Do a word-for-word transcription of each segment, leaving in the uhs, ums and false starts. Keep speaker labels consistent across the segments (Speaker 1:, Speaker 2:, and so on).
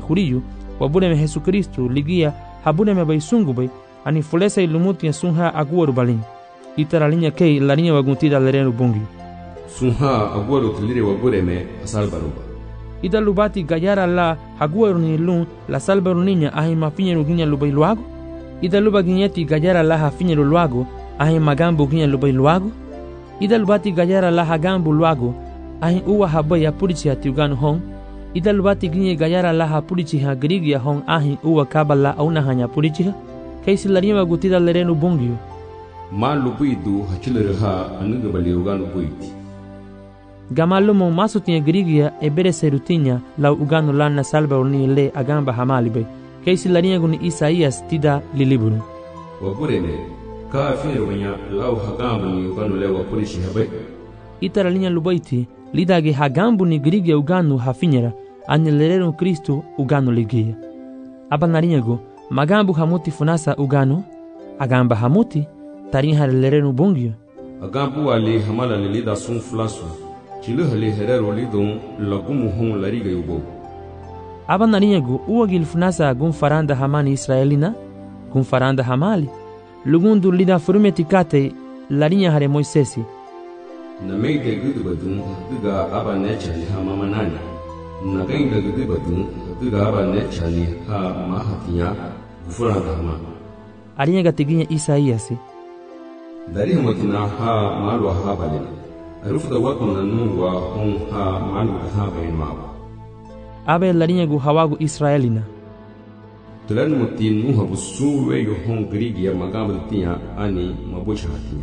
Speaker 1: huriyu wabure me Yesu Kristo ligia habune me bai sungu bai ani fulesa ilumuti ya sunha aguaru balin itara linya kei la linya waguntida lerenu bungi
Speaker 2: sunha aguaru tilire wabure me asalbaruba
Speaker 1: ida lubati gayara la aguaru ni lun la salbaru ninya ahi mafinyeru ginya lubai luago ida luba ginyeti gayara la hafinyeru luago ahi magambu ginya lubai luago ida lubati gayara la hagambu luago ahi uwa habai ya purichi hatiuganu hong ida lubati ginye gayara la hapurichi ha grigia hong ahi uwa kabala auna hanya purichi ha kaisi la linya wagutida lerenu bungi
Speaker 2: ma lubuidu hachilere ha anuga baliuganu buiti
Speaker 1: Gamalumo masutinha grigia e bere serutinya lau ugano lana salba uni le agamba hamalibe kaisi larinha guni Isaías tida liliburu
Speaker 2: waburene ka afine wanya lau hagambu ni ugano le wapurishi habe
Speaker 1: itara linha lubaiti lidage hagambu ni grigia ugano hafinyera ane lerero Kristo ugano ligia abanarinha go magambu hamuti funasa ugano agamba hamuti tarinha lerero bungio
Speaker 2: agambu ali hamala lilida sun flasu Chile hali herero lidon lagumu hon lariga yubo.
Speaker 1: Aba narinyago uwagil funasa gun faranda hamani Israelina gun faranda hamali lugundu lida furumeti kate larinya hare Moisesi.
Speaker 2: Na meide gudu badun duga aba necha li ha mama nani. Na gainda gudu badun duga aba necha li ha mahatinya gufuranda hama.
Speaker 1: Arinyaga tiginya Isaías.
Speaker 2: Dari hamatina ha malwa ha balina. Arufu da watu na nungwa hon ha malu kahaba inmawa.
Speaker 1: Abe larinha gu hawagu Israelina.
Speaker 2: Tulani muti nuha busuwe yu hon grigi ya magamba tinya ani mabusha hatinya.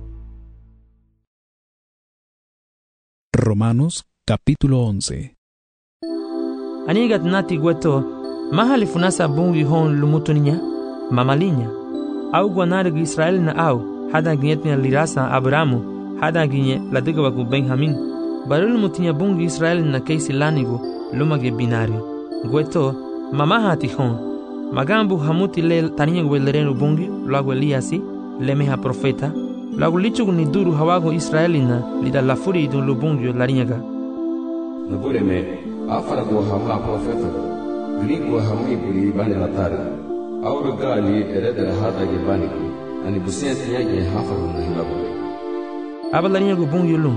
Speaker 3: Romanos capítulo once.
Speaker 1: Anigat nati gueto mahali funasa bungi hon lumutuninya mamalinya. Au guanarigu Israelina au hada ginyetnya lirasa Abrahamu hada ginye ladiga wagu Benjamin barulu mutinya bungi Israel na keisi lanigu lumage binari gueto mamaha tihon magambu hamuti le taninya guelerenu bungi lagu Eliasi lemeha profeta lagu lichugu ni duru hawagu Israelina lida lafuri idun lubungi larinyaga
Speaker 2: nabure me afara go hama profeta grigo hami buri bane latari awru gali eredere hada ge bani ani busiyati yage hafaru na hilabu
Speaker 1: aba larinha go bungi lum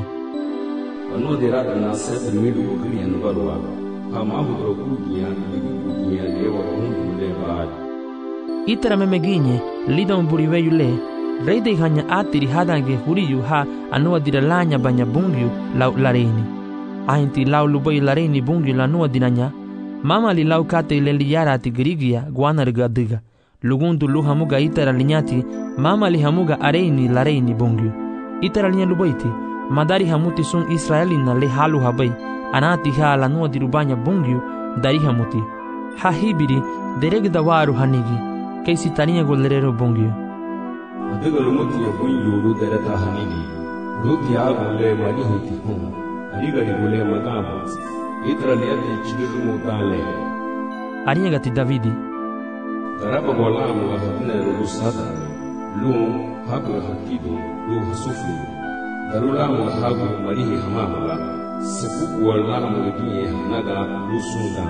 Speaker 2: anu derada na sempre medo go kriya no barwa ha ma budro gugia gugia lewa hundu le baad
Speaker 1: itara memeginye lida umburi weyule reide hanya atiri hadange huriyu ha anu adira lanya banya bungi lau lareini ainti lau lubai lareini bungi lanu adinanya mama li lau kate le liyara ati grigia guana rigadiga lugundu lu hamuga itara linyati mama li hamuga areini lareini bungi itara linya lubaiti madari hamuti sun Israelina le halu habai anati ha la nuwa dirubanya bungiu dari hamuti ha hibiri dereg dawaru hanigi kaisi taniya golerero bungiu
Speaker 2: adega lumuti ya bungiu lu dereta hanigi ruti ya gole mani hiti hum adiga digule magamu itara liyate chigiru mutale
Speaker 1: arinya gati Davidi
Speaker 2: daraba golamu wa hadina rusada lu hagu hakidu lu hasufu darula mu hagu marihi hamamala sepuku wala mu giye naga lusunda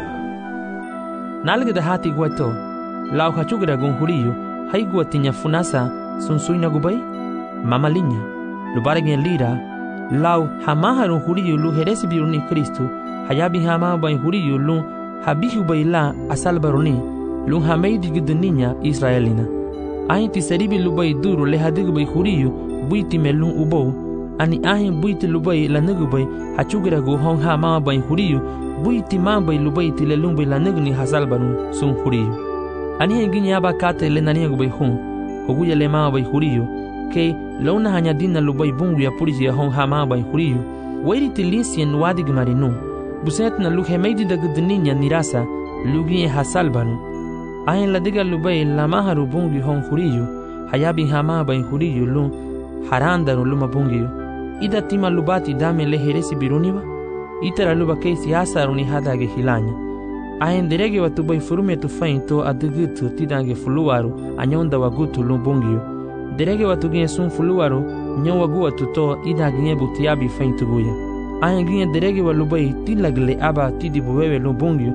Speaker 1: nalge da hati gwato lau hachugra gun huriyo haigwa tinya funasa sunsuina gubai mamalinya lubaregen lira lau hamaharu huriyo lu heresi biruni Kristo hayabi hama bai huriyo lu habihu baila asalbaruni lu hameidi gidninya Israelina ainti seribi lubai duru le hadigu bai huriyu buiti melun ubou ani ahin buiti lubai la nugu bai hachugira go hong ha ma bai huriyu buiti ma bai lubai ti le lumbai la nugu ni hasal banu sun huriyu ani engini aba kate le nani bai hun hoguya le ma bai huriyu ke launa hanya dinna lubai bungu ya puriji ya hong ha ma bai huriyu wairi ti lisien wadig marinu buset na luhe meidi da gudninya nirasa lugi hasal banu ayin la diga lubai la maharu bungi hon huriyu hayabi hama bai huriyu lu haranda no luma bungi ida tima lubati dame le heresi biruniwa itara luba keisi asaruni hadage hilanya ayin derege watu bai furume tu fainto adugutu tidange fuluwaru anyonda wagutu lu bungi derege watu gine sun fuluwaru nyon wagu watu to ida gine butiabi fainto guya ayin gine derege wa lubai tilagle aba tidi buwewe lu bungi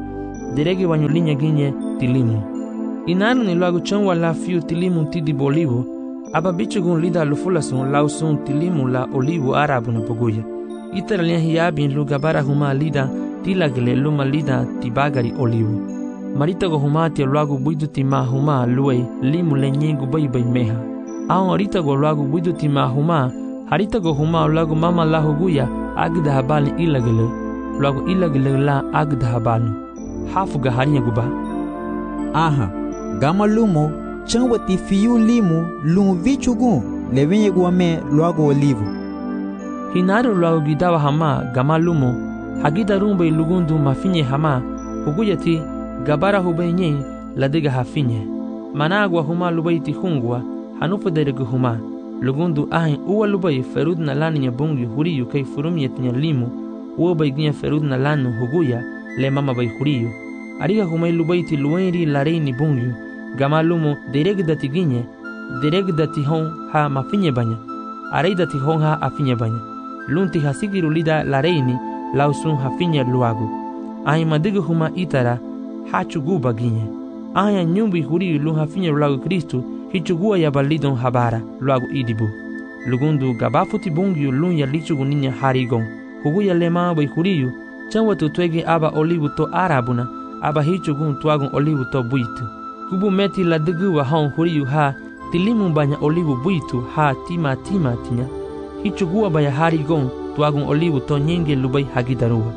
Speaker 1: derege wanyulinya ginye tilimu. Inaru ni luagu chanwa la fiu tilimu tidi bolivu, aba bichugun lida lufulasun lausun tilimu la olivu arabu na poguya. Itara liya hiyabin lu gabara huma lida tilagele luma lida tibagari olivu. Marita go huma tia luagu buidu tima huma luwe limu lenyengu bai bai meha. Aon arita go luagu buidu tima huma, harita go huma luagu mama la huguya agda habali ilagele, luagu ilagele la agda habalu. Hafu ga harinya guba.
Speaker 4: Aha, gama lumo, chanwati fiyu limu lumu vichugun levenye guame luagu olivu.
Speaker 1: Hinaru luagu gidawa hama gama lumo, hagida rumba ilugundu mafinye hama, huguyati gabara hubenye ladega hafinye. Managwa huma lubaiti hungwa, hanufa deregu huma, lugundu ahin uwa lubai ferud na lani nya bungi huriyu kay furumiyet nya limu, uwa baiginya ferud na lanu huguya, le mama bai huriyu. Ariga humay lubaiti luenri lareini bungi, gama lumo dereg dati ginye, dereg dati hon ha mafinye banya, arei dati hon ha afinye banya. Lunti hasigiru lida lareini, lausun hafinye luagu. Ahin madigu huma itara, hachuguba ginye. Aya nyumbi huriyu lun hafinye luagu Kristu, hichugua ya balidon habara, luagu idibu. Lugundu gabafuti bungi lun ya lichugu ninya harigon. Huguya lema bai huriyu, chanwa tutwege aba olivu to arabuna, aba hichugun tuagun olivu to buitu. Kubu meti la dugu wa hon huriyu ha, tilimu banya olivu buitu ha tima tima tinya. Hichugua baya harigon tuagun olivu to nyenge lubai hagidaruwa.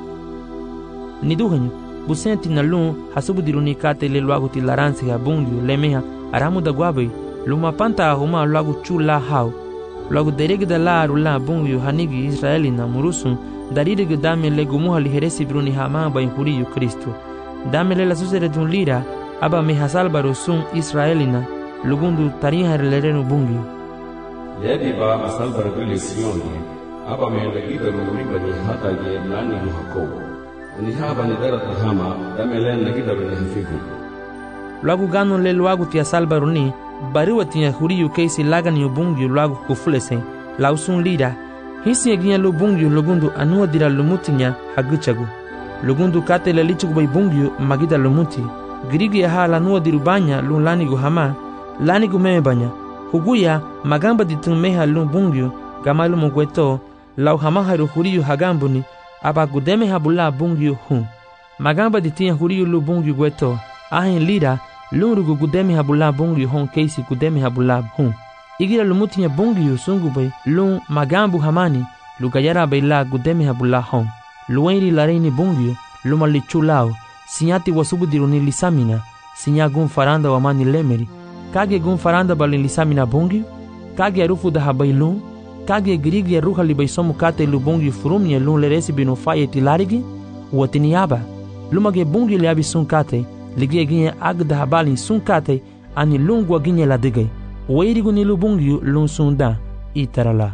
Speaker 1: Niduhanyu, busenti na lun hasubudiruni kate le luagu ti laransi ha bungi lemeha aramu da guabai, luma panta huma luagu chula hau. Luagu deregda la arula bungi hanigi Israeli na murusun, darirege dame le gumuha liheresi bruni hama bai huriyu Kristu. Dame le la susere dun lira, aba meha salbaro sun Israelina, lugundu tariha lerenu bungi.
Speaker 2: Lebi ba asalbaro gule siyoni, aba me legida rumriba ni hata ye nani muhako. Ni haba ni darata hama, dame le legida runi hafifu.
Speaker 1: Luagu gano le luagu tia salbaro ni, bariwa tia huriyu keisi lagani ubungi luagu kufulese, lausun lira, hisi eginya lubungi lugundu anua dira lumutinya haguchagu. Lugundu kate le lichugu bai bungi magida lumuti. Girigi ya hala nua dirubanya lun lanigu hama, lanigu meme banya. Huguya magamba ditunmeha lun bungi gamalu mugweto, lau hama haru huriyu hagambuni, aba gudeme habula bungi hun. Magamba ditia huriyu lu bungi gweto, ahin lira, lun rugu gudeme habula bungi hon keisi gudeme habula hun. Igira lumutinya bungi sungu bai lun magambu hamani, lugayara bai la gudeme habula hon. Luenri lareini bungi, luma lichulao, sinyati wasubudiruni lisamina, sinya gun faranda wa mani lemeri, kage gun faranda balin lisamina bungi, kage arufu da habai lun, kage girigi ya ruha libaisomu kate lu bungi furumye lun leresi binu faye tilarigi, uwatiniaba, lumage bungi liabi sun kate, ligie ginye agda habalin sun kate, ani lungwa ginye ladigay, uweirigu ni lu bungi lun sunda, itarala.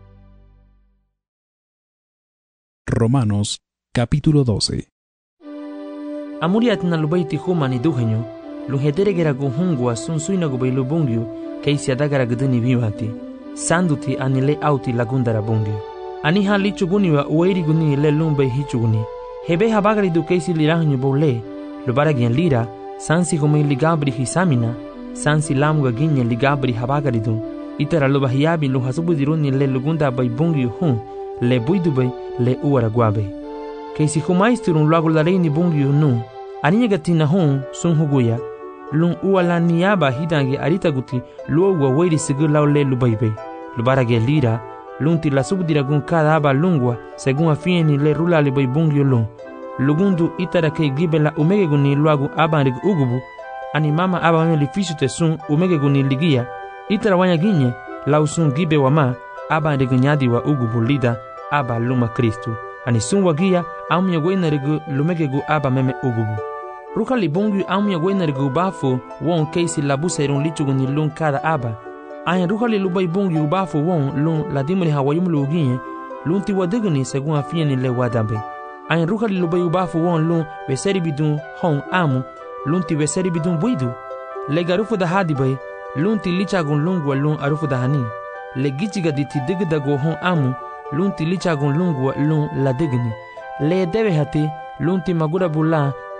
Speaker 3: Romanos, capítulo doce.
Speaker 1: Amuriat na lubaiti huma ni duhenyo, luhederegera guhungwa sun suina gubai lubungyu, keisi adagara guduni viwati, sanduti anile auti lagundara bungyu. Ani ha lichuguni wa uweiri guni le lumbai hichuguni. Hebe habagari du keisi lirahanyu bole, lubaragian lira, sansi humei ligabri hisamina, sansi lamuga ginye ligabri habagari du, itara lubahiabi luhasubudiruni le lugunda bai bungyu hun, le buidubai le uara guabe. Keisi humaisturun luagu lareini bungi nu, aniga tina hun sun huguya, lun uala niaba hidange arita guti luogwa weiri sigur lau le lubaibe. Lubarage lira, lun ti la subdiragun kada aba lungwa, segun afieni le rula libai bungi lun. Lugundu itara kei gibe la umege guni luagu abanrig ugubu, ani mama aba wame lifisute sun umege guni ligia, itara wanya ginye, lau sun gibe wama, abanrig nyadi wa ugubu lida, aba luma Kristu. Ani sun wagia amya gwenarigu lumegegu aba meme ugubu. Ruka libungu amya gwenarigu bafu won keisi labuserun lichuguni lun kada aba. Ayan ruka li lubai bungu bafu won lun ladimuni hawayumlu uginye lun ti wadiguni segun afieni le wadambe. Ayan ruka li lubai bafu won lun veseri bidun hon amu lun ti veseri bidun buidu. Le garufu da hadibai lun ti lichagun lungwa lun arufu da hani. Le gichiga diti digdago hon amu lunti lichagun lungwa lun la digni. Le debe hati lunti magura bula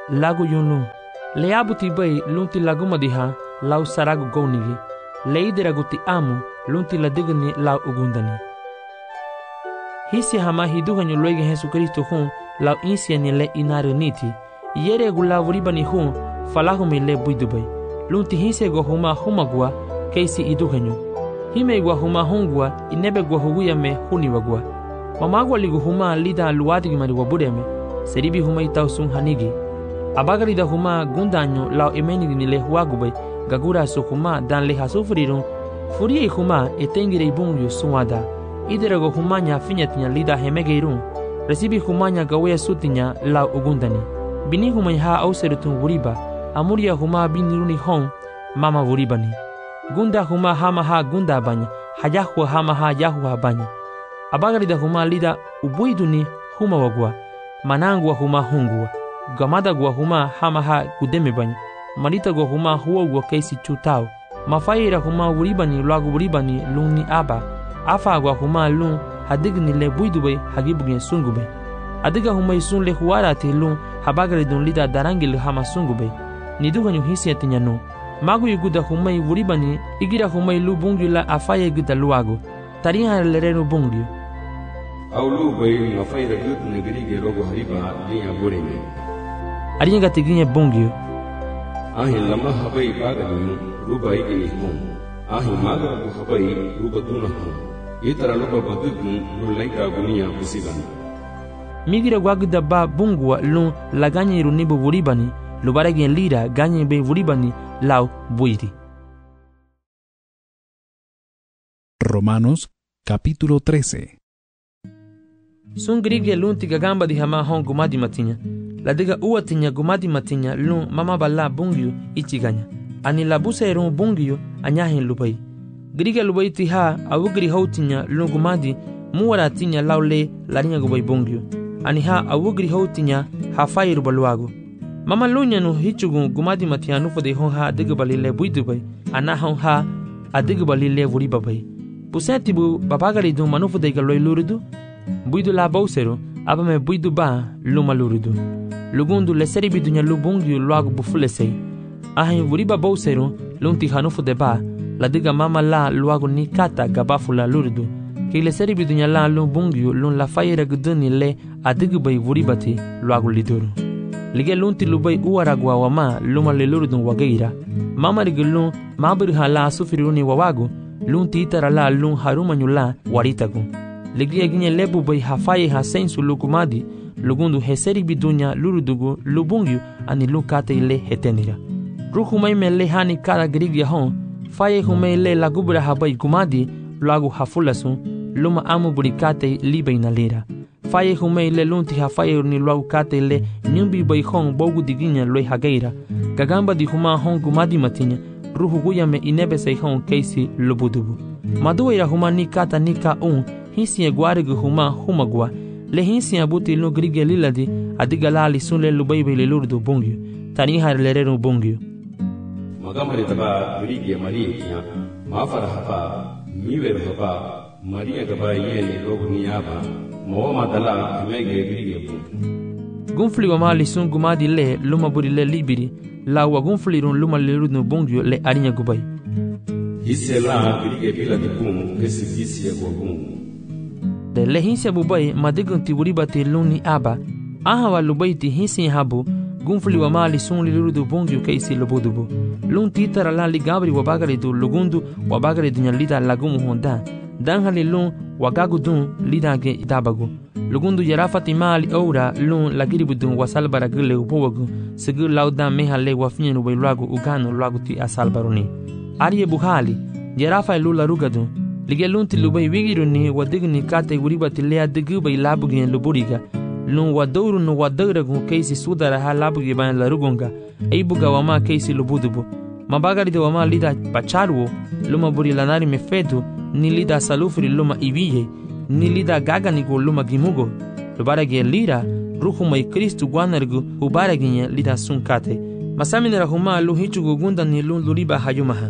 Speaker 1: lagu yunlu. Le abuti bay lunti laguma diha lau saragu gownigi. Le ideraguti amu lunti la digni lau ugundani. Hisi hama hiduhanyu loige Jesu Kristo hun lau insiani le inaru niti. Yere gu lau ribani hun falahumi le buidubay. Lunti hise go huma humagua keisi iduhanyu. Hime gua huma hungua inebe gua huguya me huniwagua. Mamagua ligu huma lida luadigi mariwa bureme. Seribi huma itau sun hanigi. Abagarida huma gundanyo lau emenigi ni le huagubay. Gagura so huma dan le hasufrirun. Furie huma etengire ibungyu suwada. Iderago humanya finyatinya lida hemegeirun. Resibi humanya gawea sutinya lau ugundani. Bini humanya ha auserutun wuriba. Amuria huma biniruni hon mama wuribani. Gunda huma hama ha gunda banya. Hayahua hama ha yahua banya. Abagarida huma lida ubuiduni huma wagua. Manangua huma hungua. Gamada gua huma hama ha gudeme banya. Marita gua huma huogua keisi chutao. Mafaira huma wuribani lagu wuribani luni aba. Afa gua huma lun hadigni le buidubay hagibugin sungubay. Adiga huma isun le huarati lun habagaridun lida darangil hama sungubay. Niduhanyu hisiatinya no. Magu yuguda humay wuribani igira humay lu bungyu la afaya guda luago. Tariha lerenu bungyu.
Speaker 2: Au lu bay mafaira gut negirige rogo hariba liya bureme.
Speaker 1: Arinya gatiginya bungyu.
Speaker 2: Ahin lama habai bagadu ruba igini hum. Ahin magagu habai ruba duna hum. Itara lupa badugun lu laika gunia kusigan.
Speaker 1: Migira guaguda ba bungua lu laganya irunibu wuribani. Lubaragin lira ganye be wuribani lau buiri.
Speaker 3: Romanos capítulo trece.
Speaker 1: Sun grige lunti gagamba di hama hon gumadi matinya. La diga uatinya gumadi matinya lun mama balla bungyu ichiganya. Ani la busa erun bungyu anyahin lubai. Grige lubai tiha awugri hautinya lun gumadi muwara tinya laule larinya gubai bungyu. Ani ha awugri hautinya hafai rubaluago. Mama lunya no hichugun gumadi matianu fode hon ha digabali le buidubay. Ana hon ha adigabali le wuribabay. Pusetibu babagari dun manufu de galoi luridu. Buidu la bausero abame buidu ba luma luridu. Lugundu le seribi dunya lubungyu luagu bufulesei. Ahin wuriba bausero lunti hanufu de ba. La diga mama la luagu ni kata gabafula luridu. Ki le seribi dunya la lubungyu lun la fayera guduni le adigabay wuribati luagu liduru. Lige lunti lubai uaragwa wama luma le lurudun wageira. Mama rigulun mabiri hala sufiruni wawagu. Lunti itara la lun harumanyu la waritagu. Lige ginye lebu bai hafaye ha sensu lukumadi. Lugundu heseri bidunya lurudugu lubungyu ani lukate ile hetenira. Ruhumai me le hani kara grigya hon. Faye humai le lagubra habai kumadi lagu hafulasun. Luma amu burikate liba inalira. Faye humei le lunti hafaye ni luau kate le nyumbi bai hong bogu diginya loi hageira. Gagamba di huma hong gumadi matinya. Ruhu guya me inebe say hong keisi lubudubu. Maduwa ira huma ni kata ni ka un. Hinsi ya guarigu huma humagua. Le hinsi ya buti lu grige liladi. Adiga lali sun le lubaibe le lurdu bungyu. Taniha le reru bungyu.
Speaker 2: Magama le taba grige maria kia. Maafara hapa. Miweru hapa. Maria gaba yene logu niyaba. Mawama dala amege grige bu.
Speaker 1: Gunfli wa mali sun gumadi le luma buri le libiri. La wa gunfli run luma le rudnu bungyu le arinya gubai.
Speaker 2: Hisse la grige bila di bum kesi hisse ya gwa bum.
Speaker 1: De le hinsi ya bubai madigun ti wuribati luni aba. Aha wa lubai ti hinsi habu. Gunfli wa mali sun li rudu bungyu keisi lubudubu. Lun titara la li gabri wa bagari du lugundu wa bagari dunya lida lagumu honda. Danhali lun wagagu dun lidange idabagu. Lugundu yarafati mali oura lun lagiribu dun wasalbara gile upowagu. Segu laudan mehale wafinyenu bai lagu uganu lagu ti asalbaruni. Ariye buhali yarafa lula rugadun. Lige lunti lubai wigiruni wadigni kate uribati lea digu bai labugin luburiga. Lun wadouru no wadouragu keisi sudara ha labugi ban larugunga. Eibuga wama keisi lubudubu. Mabagari de wama lida pacharuo. Luma buri lanari mefedu. Ni lida salufri luma ibiye. Ni lida gaganigo luma gimugo. Lubarage lira. Ruhuma i Kristu guanargu. Ubarage lida sunkate. Masaminera huma lu hichugu gunda ni lun luriba hayumaha.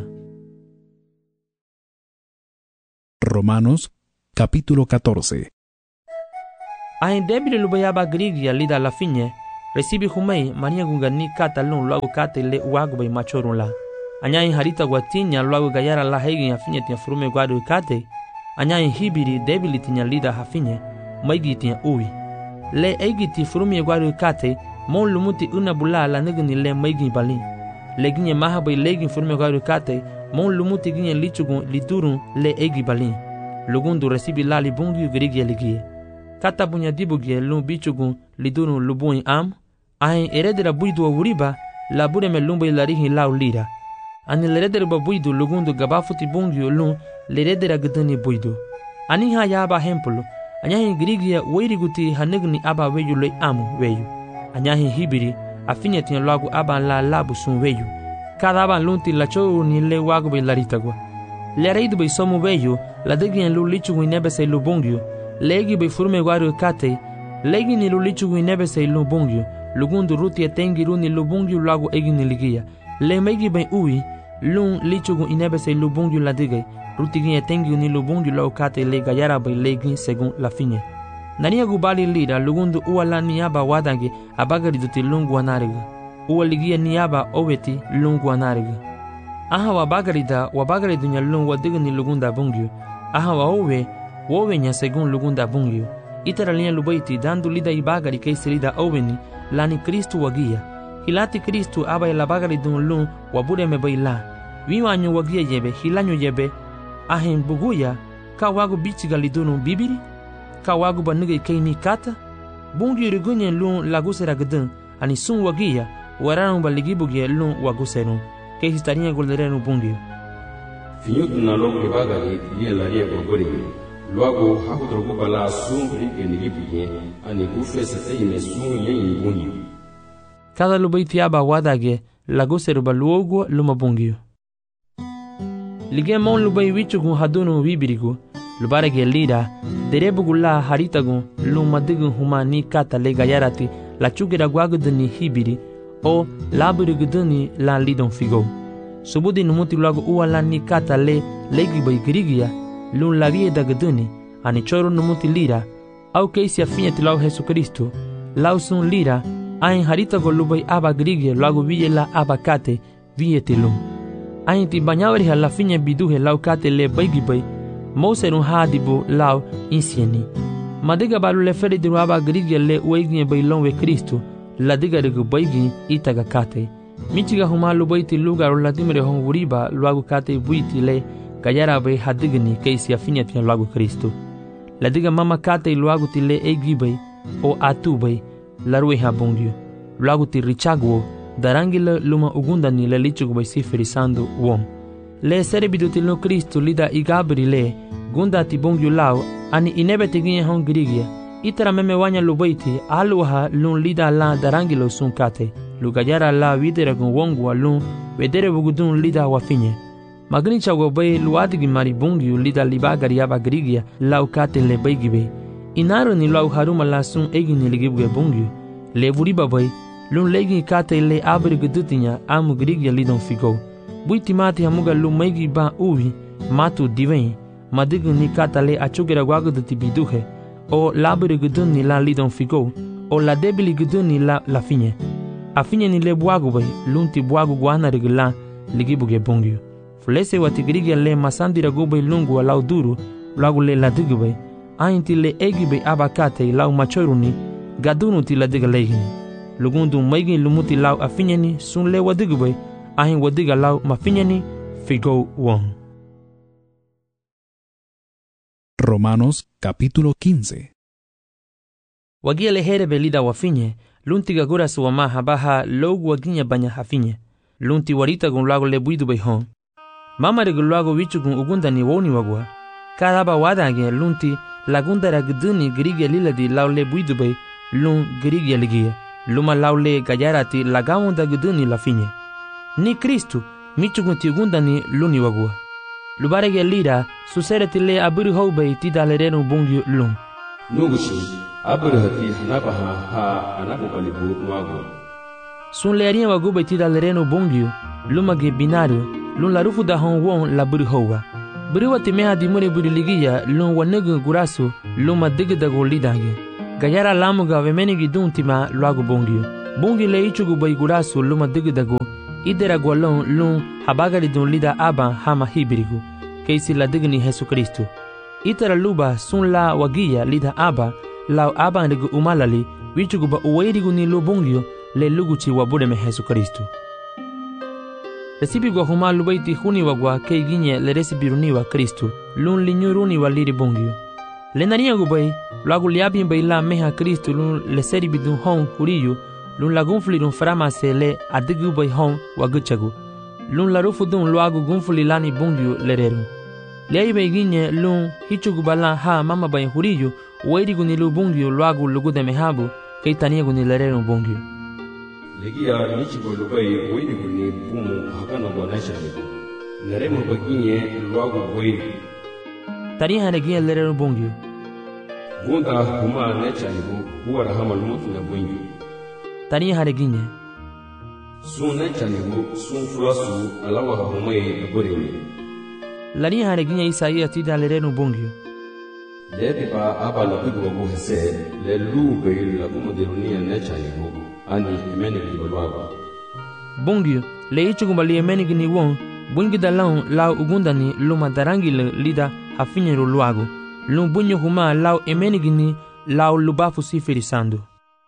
Speaker 3: Romanos capítulo catorce.
Speaker 1: Ahin debile lubayaba grigia lida la finye. Recibi humei mania gungani kata lun luagu kate le uagu bay machorun la. Anyain harita guatinya luagu gayara la hegin afinye tia furume guadu kate. Anyain hibiri debili tinya lida hafinye maigi tia ui. Le egi ti furume guadu kate mon lumuti una bula la negni le maigi balin. Le ginye maha bay legin furume guadu kate mon lumuti ginye lichugun lidurun le egi balin. Lugundu recibi la libungi grigi ligie. Kata bunya dibugie lun bichugun lidurun lubuin am. Ahin eredera buidu wa wuriba la bure me lumba ilarihi lau lira. Ani leredera ba buidu lugundu gabafuti bungi lun leredera gudani buidu. Ani ha ya aba hempulu. Anyahin grigia weiriguti hanigni aba weyu le amu weyu. Anyahin hibiri afinya tinya lagu aba la labu sun weyu. Kada aba lunti la chou ni le wagu be laritagwa. Le reidu be somu weyu la degien lu lichu inebe se lu bungyu. Legi be furume waru kate. Legi ni lu lichu inebe se lu bungyu. Lugundu ruti etengi runi lubungyu lagu egini ligia. Le megi ben ui, lun lichugu inebe se lubungyu la digay. Ruti gin etengi ni lubungyu lau kate le gayara bay legin segun la finye. Nania gubali lira lugundu ua la niaba wadangi abagari duti lungu anariga. Ua ligia niaba oweti lungu anariga. Aha wabagari da wabagari dunya lun wadigani lugunda bungyu. Aha wa owe, wowe nya segun lugunda bungyu. Itara linha lubaiti dando lida ibagari keisi lida oweni lani Kristu wagia. Hilati Kristu aba ila bagari dun lun wabure me baila. Wiwanyu wagia yebe hilanyu yebe ahin buguya ka wagu bichiga lidunu bibiri ka wagu banuga keini kata bungi rigunye lun lagusera gdun ani sun wagia waranu baligibugie lun waguserun keisi tarinya golderenu bungi.
Speaker 2: Finyutu na loke bagari liye laria gorbori. Luago hakutrogo bala sun rike nigibiye ani gufesa teime sun yen bungi.
Speaker 1: Cada lubaiti aba wadage laguseru baluogo lumabungi. Lige mon lubai wichugun hadunu wibirigu lubarege lira derebugulla haritagun lumadigun humani kata le gayarati la chugira guaguduni hibiri o laburiguduni la lidon figo. Subudi numuti luago uala ni kata le legi bai grigia lun lavie daguduni ani choro numuti lira au keisi afinyati lau Jesu Kristo lau sun lira ain harita go lubai aba grigia luago vie la aba kate vie tilum. Ain ti banyawari la finya biduhe lau kate le baigi bai mouserun hadibu lau insieni. Madiga balu le feri diru aba grigia le ueginye bai lonwe Kristo la diga rigu baigi itaga kate. Michiga humalu baiti lugar la dimre hon wuriba luago kate buiti le gayara bai hadigni keisi afinya tia luago Kristo. La diga mama kate luago ti le egi bai o atu bai la rue habungyo. Luago ti richagwo darangila luma ugunda ni le lichugo bai siferisando wom. Le serebidu ti no Kristo lida igabri le gunda ti bungyo lao ani inebe tiginye hon grigia. Itara meme wanya lubaiti aluha lun lida la darangilo sun kate. Lugayara la videre gun wongu alun vedere bugudun lida wafinye. Magni chago bai luadigi mari bungyo lida libagari aba grigia lau kate le baigibe. Inaro ni lau haruma la sun egini ligibuge bungyo. Le vuriba bai lun legi kate le abri gudutinya amu grigia lidon figo. Buiti mati hamuga lu maigi ba uwi matu diven. Madigu ni kata le achugera guaguduti biduhe. O labri guduni la lidon figo. O la debili guduni la la finye. Afinye ni le buagu bai lunti buagu guana regla ligibuge bungyo. Fulese wati grigia le masandira gubay lungu lau duru lagu le la digu bai. Ainti le egi bai abakate lau machoruni gadunu ti la diga legini. Lugundu maigi lumuti lau afinyeni sun le wadigu bai ahin wadiga lau mafinyeni figo won.
Speaker 3: Romanos capítulo quince.
Speaker 1: Wagia le here belida wafinye lunti gagura suwama habaha logu waginya banya hafinye. Lunti warita gun lago le buidu bai hon. Mama regu lago wichu gun ugunda ni woni wagwa. Kadaba wadange lunti lagunda ragduni grigia lila di lau le buidu bai lun grigia ligia. Luma lau le gayarati lagawunda guduni la finye. Ni Kristu michu gun ti ugunda ni luni wagwa. Lubarege lira susereti le aburi houbei ti dalerenu bungyu lun.
Speaker 2: Nugushi aburi hati hanabaha ha anabubalibu wagwa.
Speaker 1: Sun le aria wagu bai ti dalerenu bungyu luma ge binario lun la rufu da hon won la buri houwa. Buri wati meha di mure buri ligia lun wanegu gurasu luma digi da go lidange. Gayara lamuga vemenigi duntima luagu bungyu. bungi le ichugu bay gurasu luma digdago idera gwalon lun habagari dun lida aba hama hibirigu keisi la digni Jesu Kristo itara luba sun la wagia lida aba lau aba ndigu umalali wichugu ba uwairigu ni lu bungio le luguchi wabude me Jesu Kristo resibi gwa huma lubaiti huni wagwa kei ginye le resibi runiwa Kristo lun linyuruni wa liri bungio le nania gubai lagu liabi mbay la meha Kristo lun le seri bidun hon huriyu lun la gunfuli lun frama se le adigu bay hon waguchagu lun la rufu dun luagu gunfuli lani bungio lereru le bay ginye lun hichugu bala ha mama bay huriyu wairigu ni lu bungio luagu lugude mehabu kei taniegu ni lereru bungio
Speaker 2: legia nichigo lubai wairigu ni bumu hakana gwa naishanigu neremu baginye luagu wairigu
Speaker 1: tani hanegia lereru bungio
Speaker 2: gunda huma naishanigu huwa rahama lumutu na bungio
Speaker 1: tani haneginye
Speaker 2: sun naishanigu sun fulasu alawa humai aboremi
Speaker 1: lani haneginye Isaia tida lereru bungio
Speaker 2: lebe ba aba la bigo go hese le lube la kuma derunia naishanigu ani imeni kibolwaga
Speaker 1: bungio le ichugu bali imeni gini won bungi dalon lau ugundani luma darangi le lida hafinyeru luago lum bunyo huma lau imeni gini lau lubafu sifirisando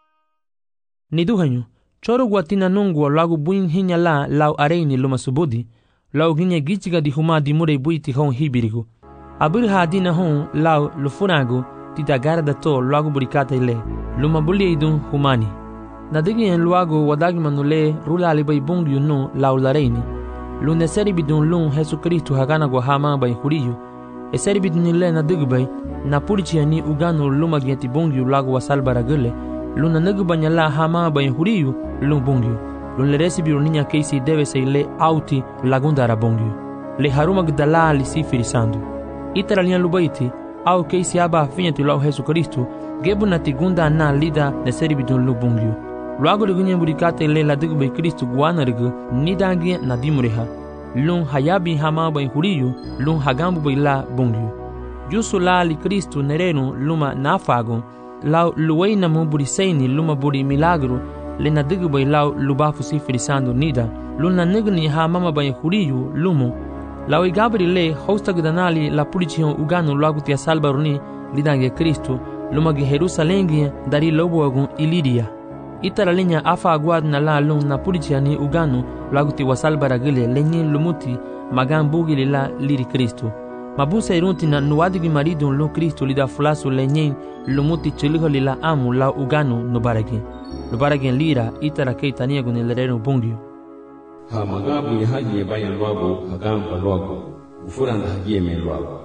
Speaker 1: niduhanyo choro guatina nungu lagu buin hinya la lau areini luma subudi lau ginya gichiga di huma di mure buiti hon hibirigo abir hadina hon lau lufunago titagara da to lagu burikata ile luma buli idun humani nadigi en luago wadagi manule rula alibay bungyo no lau lareini lune seri bidun lun Jesu Kristo hagana go hama bay huriyo e seri bidun ile nadigi bay na purichi ani ugano luma geti bungyo lagu wasalbara gele luna nagu banyala hama bay huriyo lun bungyo lun le resi biruninya keisi deve se le auti lagundara bungyo le haruma gdala li sifirisando itara lian lubaiti au keisi aba finyati lau Jesu Kristo gebu na tigunda na lida ne seri bidun lu bungyo luago lugunye burikate le la digu bay Kristo guana rigu nidangi na dimureha lun hayabi hama bay huriyo lun hagambu bay la bungyo jusu la li Kristo nerenu luma nafago lau luwei na mu buriseini luma buri milagro le na digu bay lau lubafu sifirisando nida lun na nigni ha mama bay huriyo lumo lau igabri le hosta gudanali la pulicion ugano luago tia salbaruni lidangi Kristo luma ge Jerusalengi dari lobo agun Iliria itara lenya afa aguad na la lung na puliciani ugano laguti wasalbara gile lenye lumuti magan bugili la liri Kristo mabusa irunti na nuadigi marido lo Kristo lida fulasu lenye lumuti chiliho lila amu la ugano nubaragi nubaragi lira itara keitania gune lerero bungio
Speaker 2: ha magabu ya haji bayan luago hagamba luago ufuranda haji me luago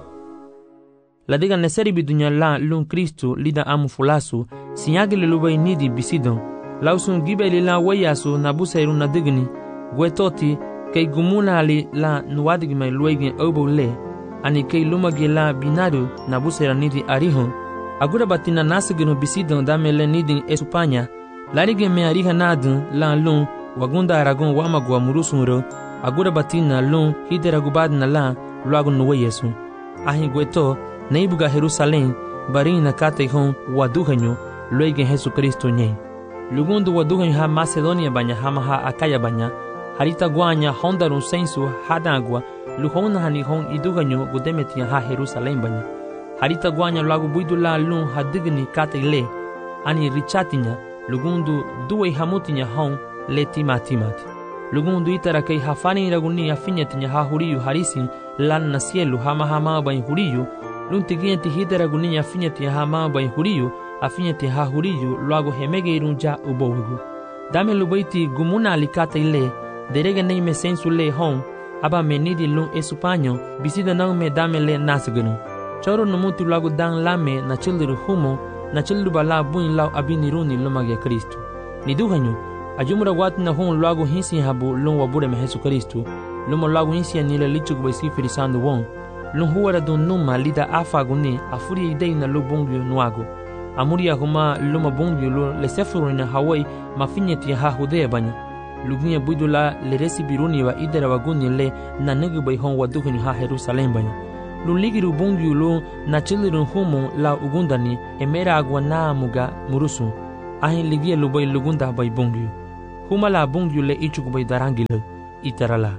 Speaker 1: la diga neseri bidunya la lung Kristo lida amu fulasu sinyagile lubai nidi bisidon lausun gibeli la wayasu na busairu na digni gwetoti kei gumuna ali la nuwadigi mai luigi obo le ani kei lumagi la binadu na busaira nidi arihon agura batina nasigino bisidon damele nidi esupanya larige me ariha nadun la lun wagunda aragon wamagwa murusunro agura batina lun hideragubad na la luagun nuwayesu ahi gweto neibuga Jerusalem barina kate hon waduhanyo luigi Jesu Kristo nye lugundu waduhanyo ha Macedonia banya hama ha Akaya banya harita guanya hondarun sensu hadagwa luhona hani hon iduganyo gudemetia ha Jerusalem banya harita guanya lagu buidula lun hadigni kate le ani richatinya lugundu duwe hamutinya hon le timatimati lugundu itara kei hafani raguni afinyatinya ha huriyu harisi lan na cielo hama hama bany huriyu lun tigienti hidera guni afinyati hama bany huriyu afinyati ha huriyu lagu hemege irunja ubowigu dame lubaiti gumuna alikata ile derege nei me sensu le hon aba menidi lun esupanyo bisida nang me dame le nasgunu choro numutu lagu dan lame na childiru humo na childu bala buin lau abiniruni lumage Kristo niduhanyo ajumura wat na hon lagu hinsi habu lun wabure me Jesu Kristo lumo lagu hinsi anile lichuk besi firisando won lun huara dun numa lida afaguni afuri idei na lubungyo nuago amuria huma luma bungyo lo lesefuru na Hawaii mafinyeti ha hudea banya lugunya budula le resibiruni wa idera waguni le na negu bai hon waduhuni ha Jerusalem banya luligiru bungyo lo na chiliru humo la ugundani emera agwa na muga murusu ahin ligia lubai lugunda bai bungyu. Humala bungyu le ichuk bai darangile itarala.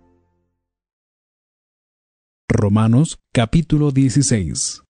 Speaker 3: Romanos capítulo dieciséis.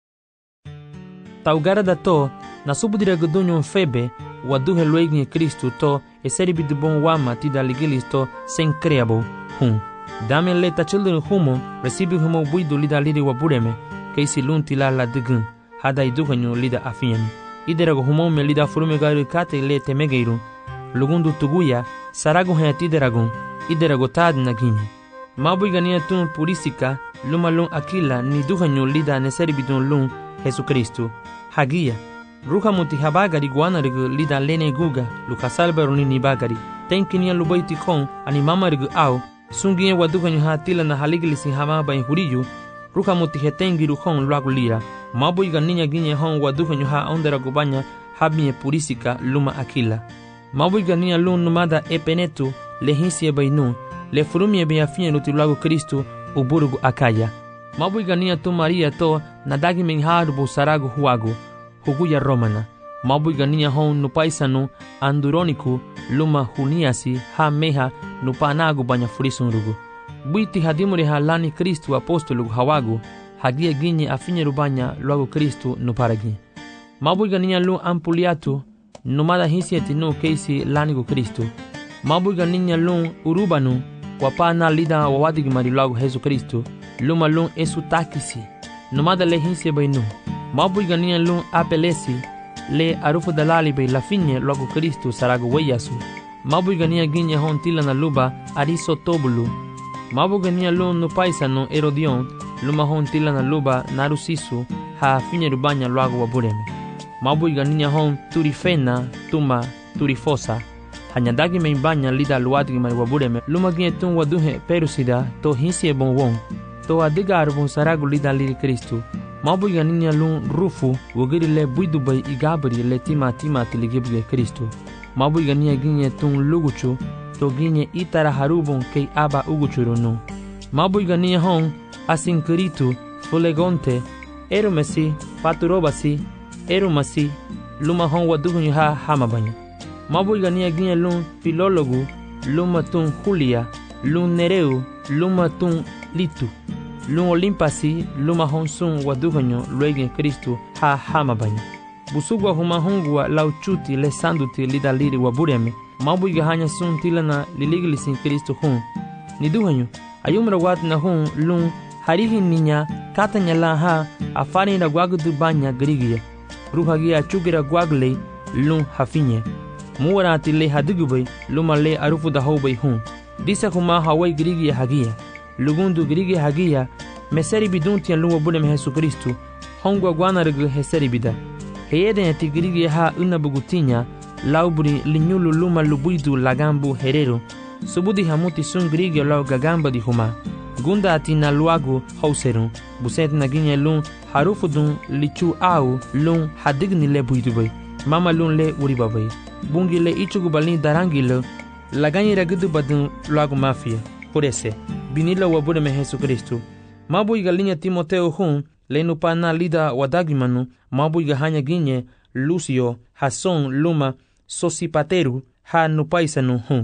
Speaker 1: Taugara da to, na subudira gudunyo febe, waduhe luegni Kristu to, e seribi de bon wama ti da ligilis to, sen creabo, hum. Dame le ta children humo, recibi humo buidu lida lidi wabureme, keisi lunti la la digun, hada iduhanyo lida afiani. Iderago humo me lida furume gari kate le temegeiru, lugundu tuguya, sarago hayati deragon, iderago tad naginye. Mabui gania tun purisika, luma lun akila ni duhanyo lida neseribidun lun Jesu Kristu. Hagia, ruha muti habagari guanarigu lida lene guga, luka salbaruni ni bagari. Tenkinia lubaiti kon, ani mamarigu au, sungie waduhanyo hatila na haligilisi hamaba in huriyu, ruha muti hetengiru kon luagu lira. Mabui ganinya ginye hon waduhanyo ha ondera gubanya, habie purisika luma akila. Mabui ganinya lun numada epenetu, lehinsie bainu, le furumie be afine luti luagu Kristu, uburugu akaya. Mabui gania tu Maria to nadagi mengharubu saragu huagu, huguya romana. Mabui gania hon nupaisanu anduroniku luma huniasi ha meha nupanagu banya furisunrugu. Buiti hadimuri ha lani Kristu apostolugu hawagu, hagia ginye afinye rubanya luagu Kristu nuparagi. Mabui gania lu ampuliatu numada hisieti nu keisi lanigu Kristu. Mabui gania lu urubanu wapana lida wawadigi marilagu Jesu Kristu, luma lun esu takisi, numada le hinse bainu. Mabui ganian lun apelesi, le arufu dalali bay lafinye lagu Kristu saragu weyasu. Mabui ganian ginye hon tila na luba ariso tobulu. Mabui ganian lun nupaisano erodion, luma hon tila na luba narusisu, ha finye rubanya lagu wabureme. Mabui ganian hon turifena, tuma, turifosa, hanyadagi meimbanya lida luadigi mari wabureme, luma ginye tun waduhe perusida to hinsie bon won, to adiga arbon saragu lida liri Kristu. Mabui ganinya lun rufu wogiri le buidu bay igabri le tima tima tiligibge Kristu. Mabui ganinya ginye tun luguchu, to ginye itara harubon kei aba uguchurunu. Mabui ganinya hon asinkiritu fulegonte, erumesi, paturobasi, erumasi, luma hon wadugunyu ha hamabanya. Mabui ganinya ginye lun filologu, luma tun Julia, lun Nereu, luma tun Litu, lun Olimpasi, luma honsun waduganyo luegen Kristu ha hamabanya. Busugwa humahungwa lauchuti le sanduti lida liri wabureme, mabui gahanya sun tilana liligilisin Kristu hun. Niduganyo, ayumra wat na hun lun harihi ninya katanya la ha afani na gwagudu banya grigia, ruhagia chugira gwagle lun hafinye. Muwarati le hadugubay luma le arufu da hobay hun. Disa kuma hawai grigia hagia, lugundu grigia hagia, meseri biduntia lungo bulem Jesu Kristu, hongwa guanargu heseri bida. Heyeden eti grigia ha unabugutinya, lauburi linyulu luma lubuidu lagambu herero, subudi hamuti sun grigia lau gagamba di huma. Gunda ati na luagu hauserun, buset na ginye lun harufudun lichu au lun hadigni le buidubay, mama lun le uribabay. Bungi le ichugu balini darangi le, laganyi ragudu badun luagu mafia, purese, binila wabudeme Jesu Kristu. Mabui galinya Timoteo hun, le nupana lida wadagimanu, mabui gahanya ginye, Lucio, Hason, Luma, Sosipateru, ha nupaisanu hun.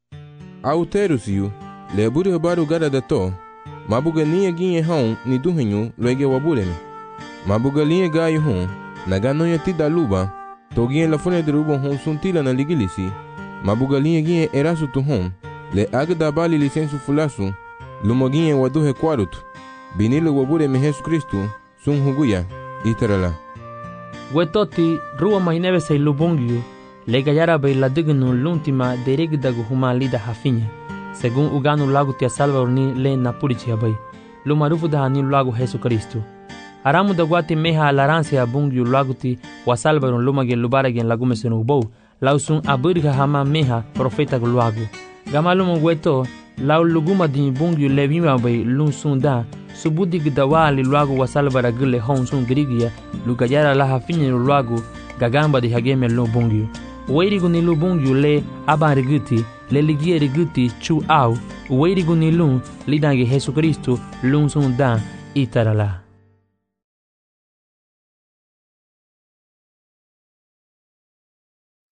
Speaker 5: Auterusiu, le buri baru gada da to, mabuga niya ginye hun ni duhinyu luege wabureme. Mabuga linye gayu hun, nagano ya tida luba, to ginye la fune de rubon hun suntila na ligilisi, mabuga linye ginye erasu tu hun, le agda bali lisensu fulasu, luma ginye waduhe kwarutu, binilo wabureme Jesu Kristu, sun huguya, itarala.
Speaker 1: Wetoti ruwa mahinebe say lubungyu, le gayara bay la dignu luntima derigdagu huma lida hafinya, según uganu lagu tia salva ni le napurichi abay, lumarufu da hani lagu Jesu Kristu. Aramu da guati meha alaranse abungyu lagu ti wasalvaron lumage lubaragen lagumesenu ubou, lausun abirga hama meha profeta gulagu. Gamalumu weto, lau luguma di bungyu levima bay lunsun da, subudi gdawali luagu wasalvara gile hon sun grigia, lugayara la hafinye luagu, gagamba di hageme lu bungyu. Uweirigu ni lu bungyu le abariguti, le ligie riguti chu au, uweirigu ni lu lidange Jesu Kristu lunsun da itarala.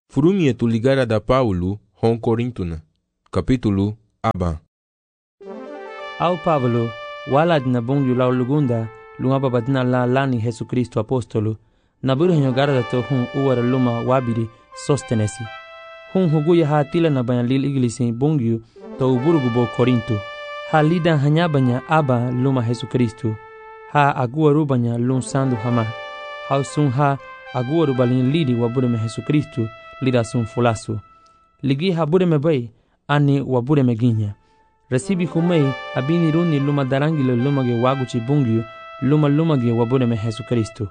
Speaker 5: Furunye tu ligara da Paulo hon Corintuna. Capítulo Aba.
Speaker 1: Au Pablo, wala dina bongyu lau lugunda, lungaba badina la lani Jesu Kristo apostolo, na buru henyo garada to hun uwara luma wabiri sostenesi. Hun huguya ha tila na banya lil iglisi bongyu to uburugu bo Korinto. Ha lida hanya banya aba luma Jesu Kristo. Ha aguaru banya lun sandu hama. Ha sun ha aguaru balin lidi wabure me Jesu Kristo lida sun fulasu. Ligi ha bure me bay ani wabure me ginya. Resibi humei abini runi luma darangile luma ge waguchi bungyu luma luma ge wabure me Jesu Kristo.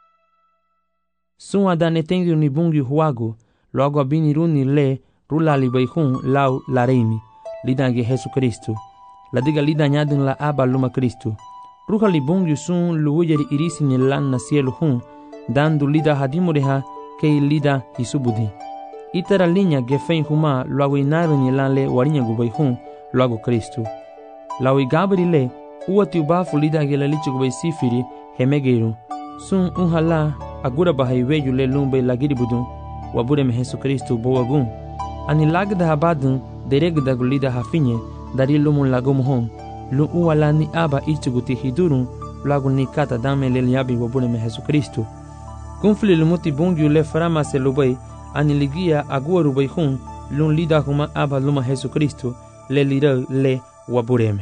Speaker 1: Sun adane tengi ni bungyu huagu loago abini runi le rula li bayhun lau la reimi lida ge Jesu Kristo. La diga lida nyadun la aba luma Kristo. Ruha li bungyu sun luujeri irisi ni lan na cielo hun dandu lida hadimureha kei lida hisubudi. Itara linya gefen huma loago inaru ni lan le warinya gubay hun loago Kristo. Lau igabri le uati ubafu lida gela lichi gubay sifiri hemegeru. Sun unhala agura bahai weju le lumbe lagiri budun wabure me Jesu Kristo boagun. Ani lagda habadun deregda gulida hafinye dari lumun lagum hon. Lu uwala ni aba ichuguti hidurun lagu ni kata dame le liabi wabure me Jesu Kristo. Kunfli lumuti bungyu le farama se lubay ani ligia agua rubay hun lun lida huma aba luma Jesu Kristo le lida le wabureme.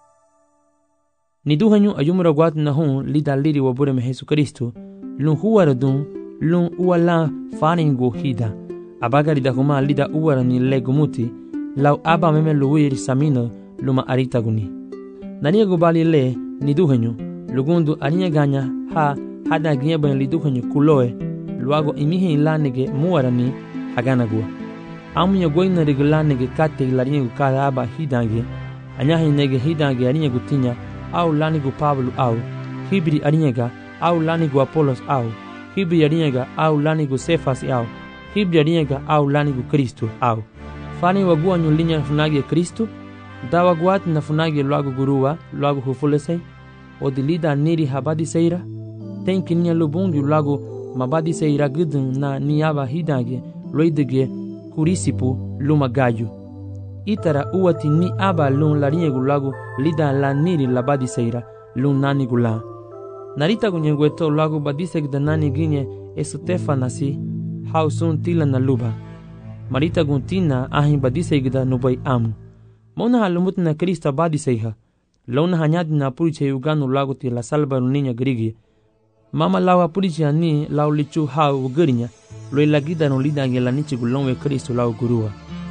Speaker 1: Ni duhanyu ayumura guat na hun lida liri wabureme Jesu Kristo lun huwara dun lun uwala faringo hida. Abagari da huma lida uwara ni le gumuti lau aba meme luwiri samino luma arita guni. Nania gubali le ni duhanyu lugundu aninya ganya ha hada gieba li duhanyu kuloe luago imihe ilanege muarani hagana gua. Amunya goina regulanege kate ilarinye gukada aba hidange anyahe nege hidange arinye gutinya au lanigu Pablo au hibri arinyega au lanigu Apolos au hibri arinyega au lanigu Sefas au hibri arinyega au lanigu Kristo au fani wagua nyulinya funage Kristo dawa guat na funage luago gurua luago hufulesei odilida niri habadi seira tenki nya lubungi luago mabadi seira gudun na niaba hidange loidege kurisipu luma gayu. Itara uati ni aba lun larinye gulagu lida la niri labadi seira lun nani gula. Narita gunyengweto lagu badisek da nani ginye esutefa nasi hausun tila na luba. Marita guntina ahin badisek da nubay amu. Mona halumut na Krista badiseiha. Lona hanyadi na puriche uganu lagu ti la salba runinya grigi. Mama lawa puriche ni lau lichu hau ugarinya. Loi lagida no lida ngela nichi gulonwe Kristo lau gurua.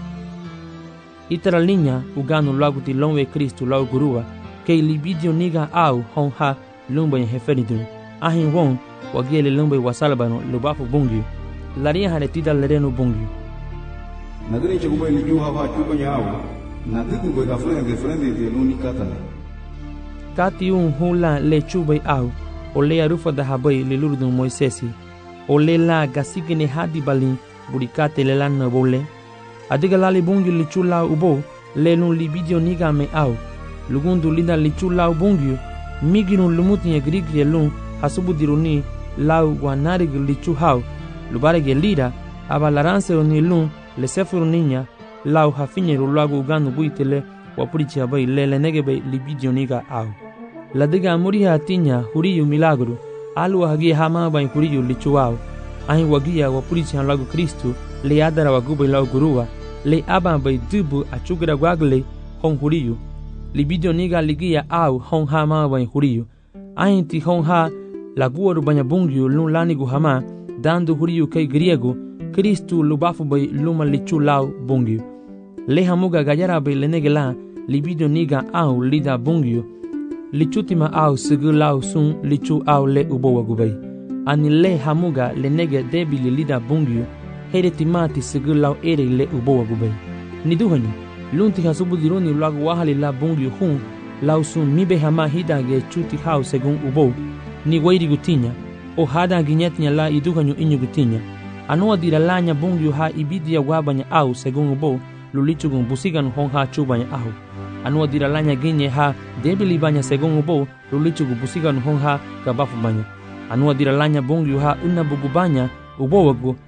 Speaker 1: Itara linya uganu lagu ti lonwe Kristo lau gurua. Kei libidio niga au hon ha lumba ya heferidun. Ahin won wagiele lumba wasalabano lubafu bungi. Laria haretida lereno bungi.
Speaker 6: Nadine cheguma liu hava chupa nyao. Nadine gwe gafrene gefrene de luni katane.
Speaker 1: Kati un hula le chubay au. O le arufa da habai le lurdun Moisesi. O le la gasigene hadi balin burikate le lan bole. Adiga lali bungi li chula ubo le lun libidio niga me au. Lugundu lida li chula ubungi migirun lumuti ya grigi lun hasubu diruni lau wanarig li chuhau. Lubarege lira aba laranse oni lun le sefuru ninya lau hafinye rulagu uganu buitele wapurichi abai le le negebe libidio niga au. La diga muriha tinya huriyu milagru alu hagi hama bai huriyu lichuau ahin wagia wapurichi lagu Kristo le adara wagubai lau gurua le aba bai dubu achugira gwagle hon huriyu libidio niga ligia au hon hama bai huriyu ahin ti hon ha laguaru banya bungiu lun lanigu hama dandu huriyu kai griego Kristo lubafu bai luma lichu lau bungiu le hamuga gajara bai lenegela libidio niga au lida bungiu lichutima au sigu lau sun lichu au le ubo wagubai. Ani le hamuga le nege debi li lida bungiu here timati sigu lau ere le ubo wagubai. Niduhanyu, lunti hasubu diruni lagu wahali la bungiu hun lau sun mibe hama hidage chuti hau segun ubo ni wairi gutinya o hada ginyetinya la iduhanyu inyu gutinya. Anua dira lanya bungiu ha ibidia wabanya au segun ubo lulichugun busigan hon ha chubanya au. Anua dira lanya ginye ha debili banya segon ubo lulichu gubusiga nuhong ha kabafu banya. Anua dira lanya bongi ha una bugu banya ubo wagu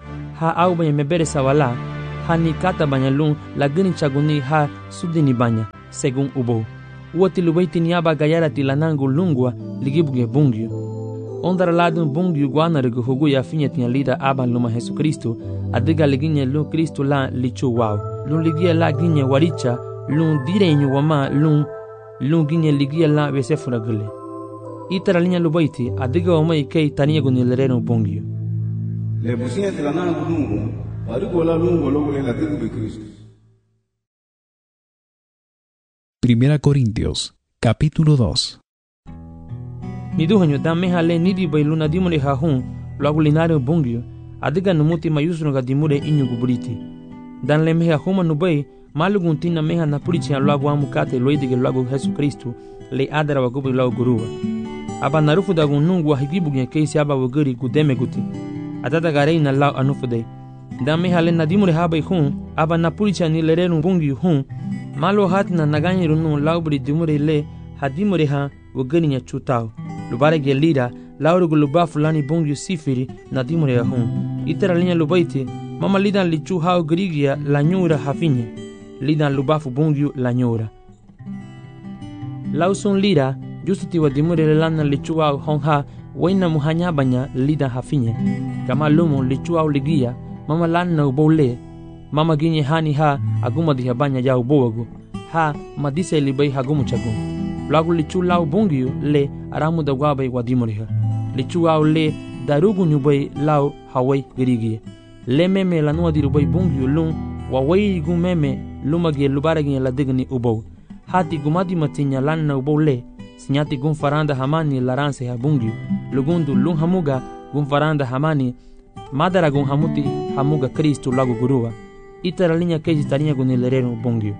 Speaker 1: ha au banya mebere sawala, ha ni kata banya lung lagini chaguni ha sudini banya, según ubo. Uati lubaiti niaba gayara tilanangu lungwa ligibuge bungyo. Ondara ladun bungyo guanarigu hugu ya finya tinya lida aban luma Jesu Kristo, adiga liginye lun Kristo la lichu wow. Lun ligia la ginye waricha, lun direño wama lun, lun ginye ligia la besefura gule. Itara linya lubaiti, adiga wama ikei tania gunilereno bungyo.
Speaker 6: Le businya tilanangu lungu, parigo la lungu logo le latigu de Cristo.
Speaker 3: Primera Corintios, capítulo dos.
Speaker 1: Niduhanyo dame hale nidi bay luna dimure hahun, luagu linario bungyo, adiga numuti mayusno ga dimure inyu guburiti. Dan le meha huma nubay, malugun tina meha napurichi an luagu amukate loidige luagu Jesu Kristo, le adara wagubu luagu guruwa. Aba narufu da gunungu wa higibugen keisi aba waguri gudeme guti. Adada garei na lau anufude. Dan meha le nadimure habay hun, aba napurichi an ilerenu bungyo hun, malo hatina naganye runu laubri dimure le hadimure ha wagani nya chutao. Lubare ge lida lauru guluba fulani bungyu sifiri na dimure ya hun. Itera linya lubaiti mama lidan lichu hao grigia la nyura hafinye. Lidan lubafu bungyu la nyura. Lausun lida justuti wa dimure le lana lichu hao honha waina muhanya banya lidan hafinye. Kama lumu lichu hao ligia mama lana ubole. Mama ginye hani ha aguma diha banya ya uboagu. Ha madise libai hagumu chagu. Lagu lichu lau bungyu le aramu da guabai wadimuriha. Lichu au le darugu nyubai lau hawai girigie. Le meme la nua dirubai bungyu lung wawai gu meme lumage lubaragi la digni ubou. Hati gumadi matinya lanna ubou le sinyati gun faranda hamani laranse ha bungyu. Lugundu lung hamuga gun faranda hamani madara gun hamuti hamuga Kristu lagu gurua. Itara linya keji tarinya gunilereno bungyu.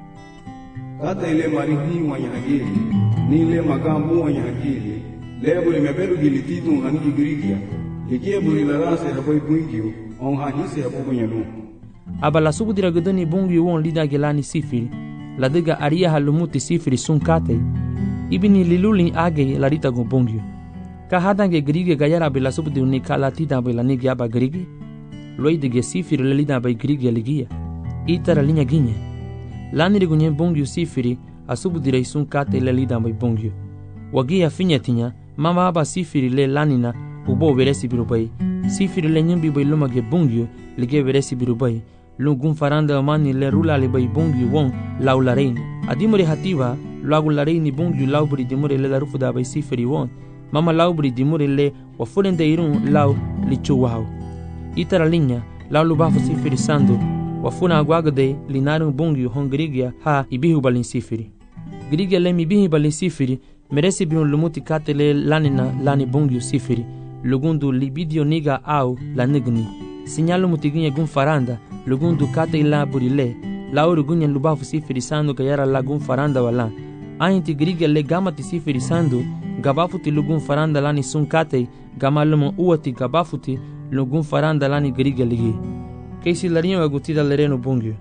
Speaker 6: Kata ile marihi wanya hagili, ni ile magambu wanya hagili, lebo le meberu gilititu hangi girigia, likie buri la rase hapai bungyu, on hanise hapo kwenye lu.
Speaker 1: Aba la subu dira gudani bungyu won lida gelani sifiri, la diga aria halumuti sifiri sun kate, ibini liluli age la rita gun bungyu. Ka hadange girige gayara be la subu di unika la tita be la nigi aba girige, loi dige sifiri le lida be girige ligia, itara linya ginye. Lani rigunye bungyu sifiri asubu direi sun kate le lida bai bungyu. Wagia finyatinya mama aba sifiri le lanina ubo veresi birubai. Sifiri le nyimbi bai lumage bungyu lige veresi birubai. Lungun faranda amani le rula le bai bungyu won lau lareini. Adimure hativa lagu lareini bungyu laubri dimure le larufu da bai sifiri won. Mama laubri dimure le wafurende irun lau lichu wau. Itara linya lau lubafu sifiri sandu. Wafuna aguagade linarum bungyu hon grigia ha ibihu balin sifiri. Grigia le mibihi balin sifiri meresi biun lumuti kate le lanina lani bungyu sifiri. Lugundu libidio niga au la nigni. Sinyalu mutiginye gun faranda lugundu kate ila burile. Lauru gunye lubafu sifiri sandu gayara la gun faranda wala. Ainti grigia le gamati sifiri sandu gabafuti lugun faranda lani sun kate gamalumo uati gabafuti lugun faranda lani grigia ligi. Keisi larinyo agutida lereno bungyu.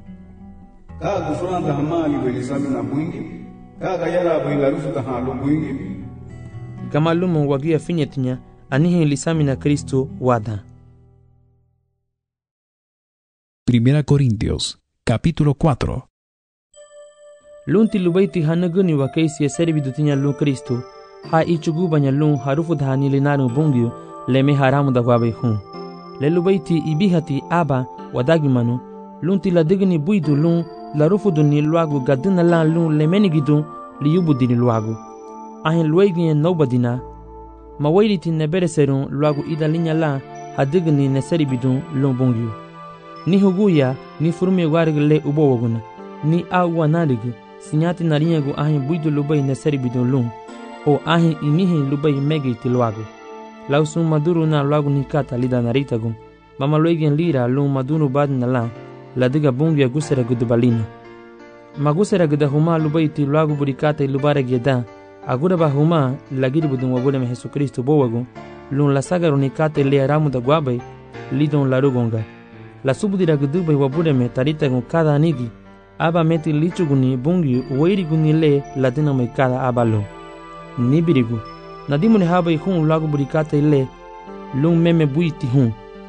Speaker 6: Ka gufranda hamali belisami na bungyu. Ka gayara bailarufu tahalo bungyu.
Speaker 1: Gamalumo wagia finyetinya anihi lisami na Kristo wada.
Speaker 3: Primera Corintios, capítulo cuatro.
Speaker 1: Lunti lubaiti hanaguni wa keisi eseri bidutinya lun Kristo. Ha ichugu banya lun harufu dhani linaro bungyu leme haramu da wabe hun. Le lubaiti ibihati aba wadagimanu lunti la digni buidu lun la rufudu ni luagu gadina la lun lemenigidu li yubudu ni luagu. Ahin luegi nobadina mawailiti nebere serun luagu ida linya la hadigni neseri bidun lun bungyu. Ni huguya ni furumi warig le ubo waguna ni awa nadigu sinyati narinyagu ahin buidu lubai neseri bidun lun o ahin imihi lubai megiti luagu. Lausun maduru na luagu ni kata lida naritagu mama luegen lira lun madunu badna la la diga bungya gusera gudubalina. Magusera guda huma lubaiti luagu burikata ilubare geda agura ba huma lagiri budun wagule me Jesu Kristo bowagu lun la sagaru ni kata le aramu da guabai lidon la rugonga. La subudira gudubai wabure me tarita gun kada anigi aba meti lichuguni bungyu wairi guni le la dina mai kada abalo. Nibirigu nadimune habai hun luagu burikata ile lun meme buiti hun.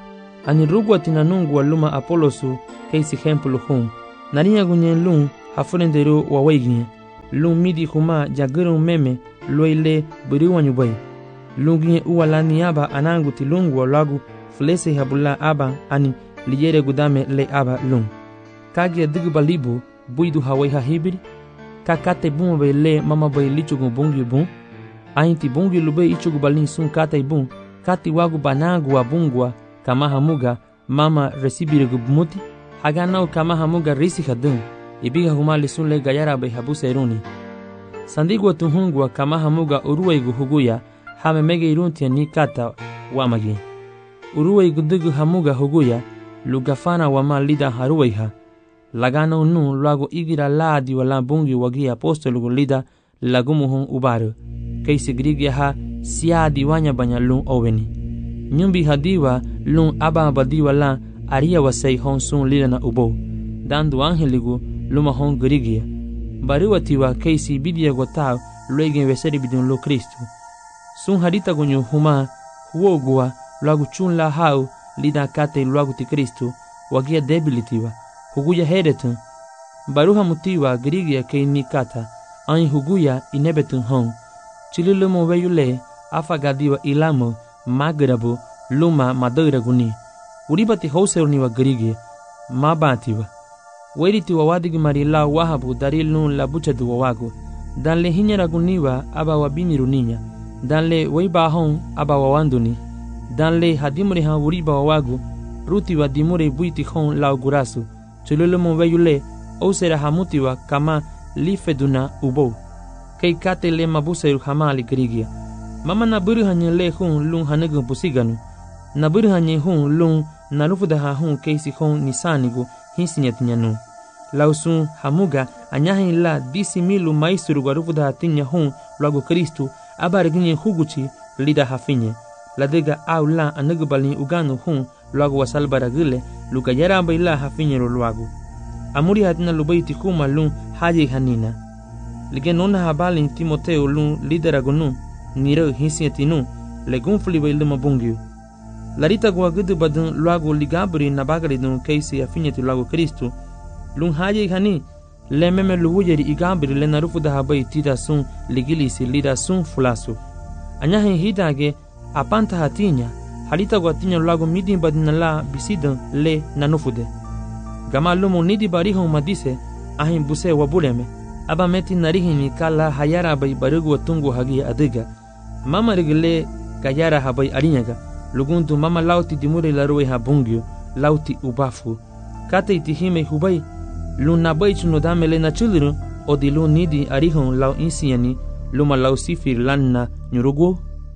Speaker 1: Ani rugwa tina nungwa luma Apolosu keisi hempulu hun. Narinya gunyen lung hafurendero wa waiginye. Lung midi huma jagurung meme loile buriwa nyubai. Lunginye uwa lani aba anangu ti lungwa lagu flese habula aba ani liyere gudame le aba lung. Kagia digu balibu buidu hawai hahibiri. Kakate buma bay le mama bay lichugu bungi bun. Ainti bungi lube ichugu balin sun kate bun. Kati wagu banagu wa bungwa kamahamuga mama resibirigu bumuti. Haganau kamahamuga risi hadun. Ibiga humali sun le gayara bay habu seruni. Sandigwa tuhungwa kamahamuga uruwaigu huguya. Hame mege iruntia ni kata wamagi. Uruwaigu digu hamuga huguya. Lugafana wama lida haruwaiha. Lagana unu luago igira laadi wala bungi wagi apostolugu lida lagumuhun ubaru. Kaisi grigia ha siadi wanya banya lung oweni. Nyumbi hadiwa lung aba abadiwa la aria wasai hon sun lida na ubo. Dandu angeligu luma hon grigia. Bariwatiwa kaisi bidia gotao luegen weseri bidun lo Kristu. Sun harita gunyu huma huogua luagu chun la hau lida kate luagu ti Kristu wagia debilitiwa. Huguya heretun. Baruha mutiwa grigia kei nikata. Ain huguya inebetun hon. Chililumo weyule afagadiwa ilamo magrabu luma madura guni. Uribati houseruniwa grigia. Mabatiwa. Weriti wawadigi marila wahabu darilun la buchadu wawagu. Danle hinyara guniwa aba wabini runinya. Danle weiba hon aba wawanduni. Danle hadimuri ha uriba wawagu. Ruti wa dimure buiti hon la gurasu. Chululumo weyule osera hamutiwa kama lifeduna ubo. Kei kate le mabuseru hamali grigia. Mama naburu hanye le hun lung hanegu pusiganu. Naburu hanye hun lung narufudaha hun keisi hun nisanigu hinsinyatinyanu. Lausun hamuga anyahin la disi milu maisuru garufudaha tinya hun luagu Kristu abariginye huguchi lida hafinye. Ladega au la anegubali uganu hun luagu wasalbaragile luka yaramba ila hafinyero luagu. Amuri hatina lubaiti kuma lun haji hanina. Lige nona habali Timoteo lun lideragunu niro hinsiatinu legun fliba iluma bungiu. Larita gua gudu badun luagu ligabri nabagari dun keisi afinyeti luagu Kristu. Lun haji hani le meme luwujeri igabri le narufu da habai tida sun ligilisi lida sun fulasu. Anyahin hidage apanta hatinya. Halita guatinya luago midin badinala bisidan le nanufude. Gama lumo nidi barihon madise ahin buse wabuleme. Aba meti narihini kala hayara bay barugu watungu hagi adiga. Mama rigile gayara habai arinyaga. Lugundu mama lauti dimure laruwe habungyo. Lauti ubafu. Kate itihime hubai. Luna bay chunodame le na chuluru. Odilu nidi arihon lau insiani. Luma lau sifir lanna nyurugu.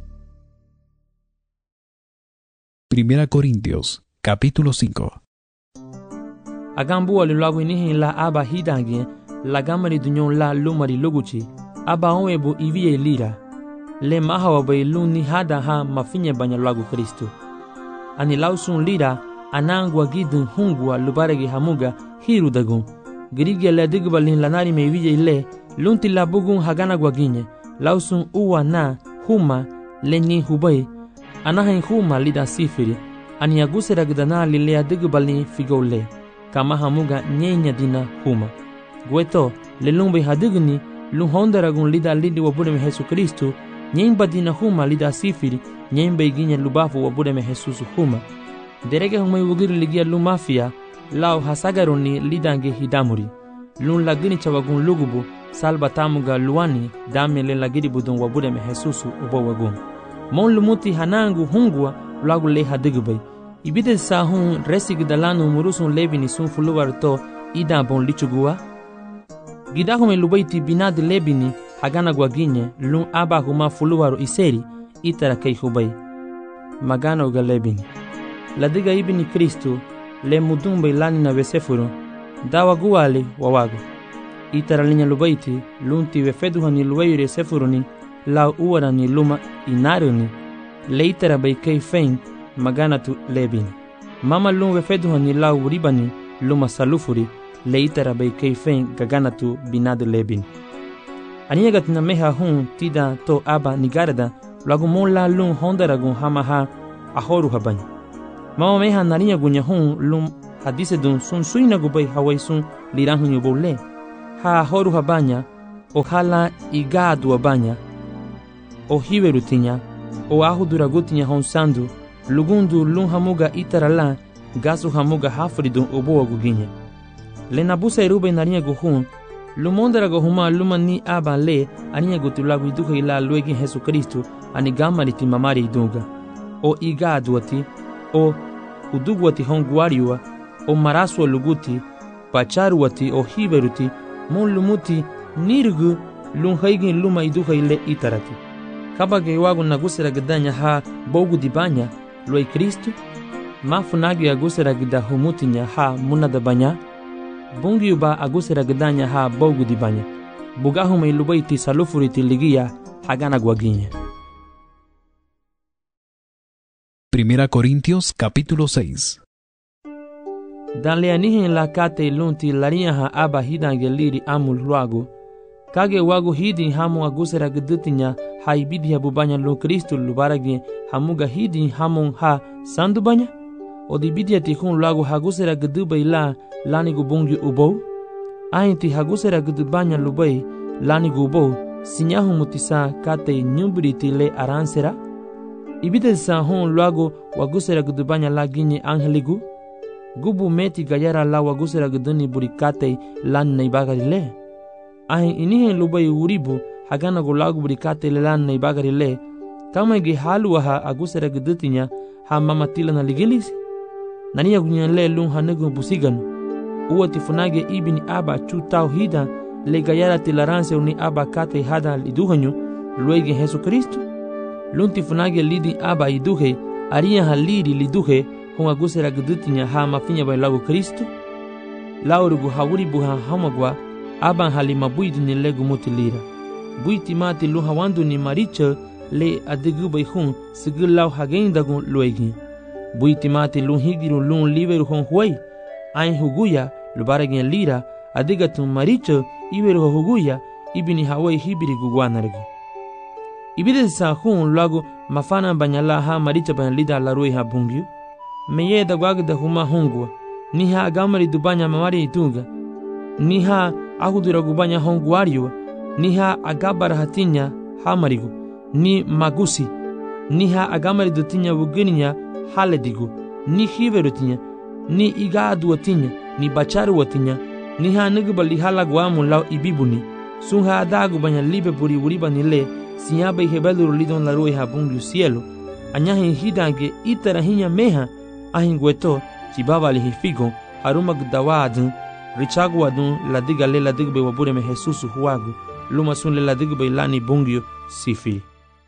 Speaker 3: Primera Corintios, capítulo cinco.
Speaker 1: Agambu alulagu inihin la aba hidangien, la gamari dunyon la lumari loguchi, aba onwebu ivie lira. Le mahawa bay luni hada ha mafinye banya lagu Kristu. Ani lausun lira, anangwa gidun hungwa lubaregi hamuga hiru dagun. Girigia le digbalin lanari me ivie le, lunti la bugun hagana gwaginye, lausun uwa na huma lenyi hubay. Anahin huma lida sifiri, ani agusera gdana lilea digbalin figole. Kama hamuga nyenya dina huma. Gweto, le lumbe hadigni, luhondaragun lida lidi wabudeme Jesu Kristu, nyemba dina huma lida sifiri, nyemba iginya lubafu wabudeme Jesus huma. Derege humay wugiri ligia lumafia, lao hasagaroni lidange hidamuri. Lun lagini chawagun lugubu, salba tamuga luani, dame le lagiri budun wabudeme Jesus ubo wagun. Mon lumuti hanangu hungwa, lagu le hadigubay. Ibide sa hun resig dalanu murusun lebini sun fuluwar to ida bon lichugua. Gidahume lubaiti binad lebini hagana gwaginye lun aba huma fuluwaru iseri itara kei hubay. Magana uga lebini. Ladiga ibini Kristu le mudumbe lani na vesefuru dawa guwali wawagu. Itara linya lubaiti lunti wefeduhani luwayure sefuruni lau uwarani luma inaruni le itara bay kei fein magana tu lebini. Mama lun wefeduhani lau ribani luma salufuri le itara bay kei fein gagana tu binad lebini. Aniyagat na meha hun tida to aba nigarada lagu mon la lun hondaragun hamaha ahoru habani. Mama meha narinya gunya hun lum hadise dun sun suina gubai hawai sun lirang nyu bole. Ha horu habanya o hala igadu abanya. O hiveru tinya o ahudura gutinya hon sandu lugundu lun hamuga itarala gasu hamuga hafridu obo guginya. Le nabusa irube narinya guhun lumondera gohuma luma ni aba le aninya gutulagu iduha ila luegi Jesu Kristo ani gamariti mamari idunga. O igadu ati o uduguati honguariua o marasua luguti pacharuati o hiveruti mon lumuti nirgu lun haigin luma iduha ile itarati. Kabage wagu nagusera gdanya ha bogu dibanya loi Kristo mafunagi agusera gda humutinya ha munada banya bungi uba agusera gdanya ha bogu dibanya bugahume ilubaiti salufuriti ligia hagana guaginya.
Speaker 3: Primera Corintios capítulo seis.
Speaker 1: Danle anihin la kate lunti laria ha aba hidan geliri amul luago kage wagu hidin hamu agusera gdutinya ha ibidia bubanya lo Kristo lubaragi hamuga hidin hamun ha sandu banya o dibidia tihun luago hagusera gdubai la lani gubungi ubo ainti hagusera gdubanya lubai lani gubo sinyahu mutisa kate nyubriti le aransera ibide sa hon luago wagusera gdubanya la ginye angeligu gubu meti gayara la wagusera gduni burikate lan naibagari le ahin inihe lubai uribu hagana gulagu burikate le lan naibagari le kama ge halu ha agusera gdutinya ha mamatila na ligilisi nania gunya le lun hanugu busigan uwati funage ibini aba chutau hida le gayara tilaranse uni aba kate hada liduhanyu luege Jesu Kristo lunti funage lidi aba iduhe aria haliri liduhe hon agusera gdutinya ha mafinya bai lagu Kristo laurugu hawuri buha hamagwa aban halima buidu ni legu mutilira buiti mati lu hawandu ni maricha le adigu bai hun sigil lau hagendagu luegi buiti mati lu higiru lun liberu hon huai ain huguya lubaragin lira adigatu maricha iberu huguya ibini hawai hibiri guguanargu ibide sa hun lagu mafana banyala ha maricha banyalida larui ha bungyu meye da gwagda huma hungwa ni ha agamari dubanya mamari itunga ni ha ahudura gubanya honguariwa ni ha agabara hatinya hamarigu ni magusi ni ha agamari dutinya bugininya haledigu ni hiverutinya ni igadu watinya ni bacharu watinya ni ha nigubali halagwamu lau ibibuni sun ha adagu banya libe buri uriba nile sinyaba ihebeluru lidon larui ha bungu cielo anyahin hidange itarahinya meha ahingweto chibaba lihifigo haruma gdawadun richagu wadun ladiga le ladigbe wabure me Jesus huagu luma sun le ladigbe lani bungyo sifi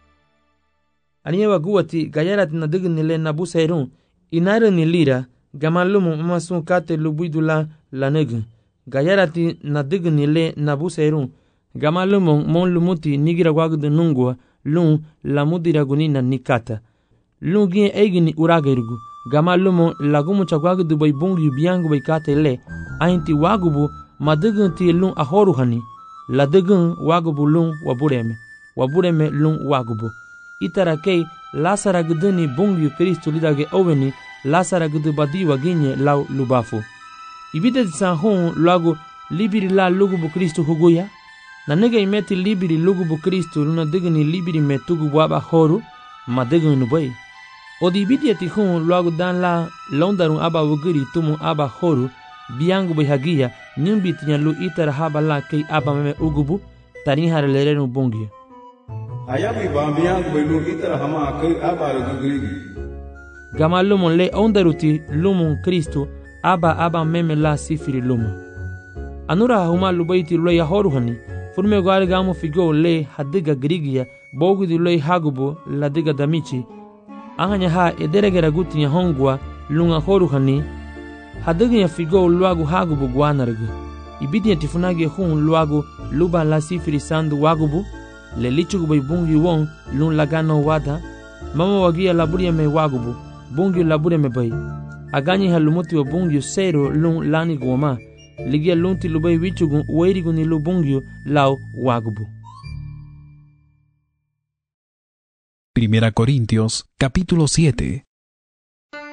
Speaker 1: aniyewa guwati gayarat na digni le nabusa erun inare ni lira gamalumu masun kate lubuidula laneg gayarati na digni le nabusa erun gamalumu mon lumuti nigira wagdu nungwa lun lamudira gunina nikata lungi egini uragergu gamalumu lagumu chagwagdu bai bungyu biangu bai kate le ainti wagubu madigun ti lun ahoru hani ladigun wagubu lun wabureme wabureme lun wagubu itara kei lasara gduni bungyu Kristo lidage oveni lasara gdu badi waginye lau lubafu ibide san hon lagu libiri la lugubu Kristo huguya na nega imeti libiri lugubu Kristo luna digni libiri metugu waba horu madigun nubai odi ibide ti hon lagu dan la londarun aba wugiri tumu aba horu biangu bihagia nyumbi tinyalu itara haba la kei aba meme ugubu tani harelere bungi
Speaker 6: ayabi bambiangu belu itara hama kei aba rugigi
Speaker 1: gama lumun le ondaruti lumun Kristo aba aba meme la sifiri lumu anura huma lubaiti lo ya horuhani furme gwari gamu figo le hadiga grigia bogu di lo hagubo la diga damichi ahanya ha ederegera gutinya hongwa lunga horuhani hadiga ya figo luagu hagubo gwanargu ibidi tifunage hun luagu luba la sifiri sandu wagubu le lichugu bai bungi won lun lagano wada mama wagia laburia me wagubu bungi laburia me bai aganyi halumuti wa bungi sero lun lani goma ligia lunti lubai wichugu weirigu ni lu bungi lau wagubu.
Speaker 3: Primera Corintios capítulo siete.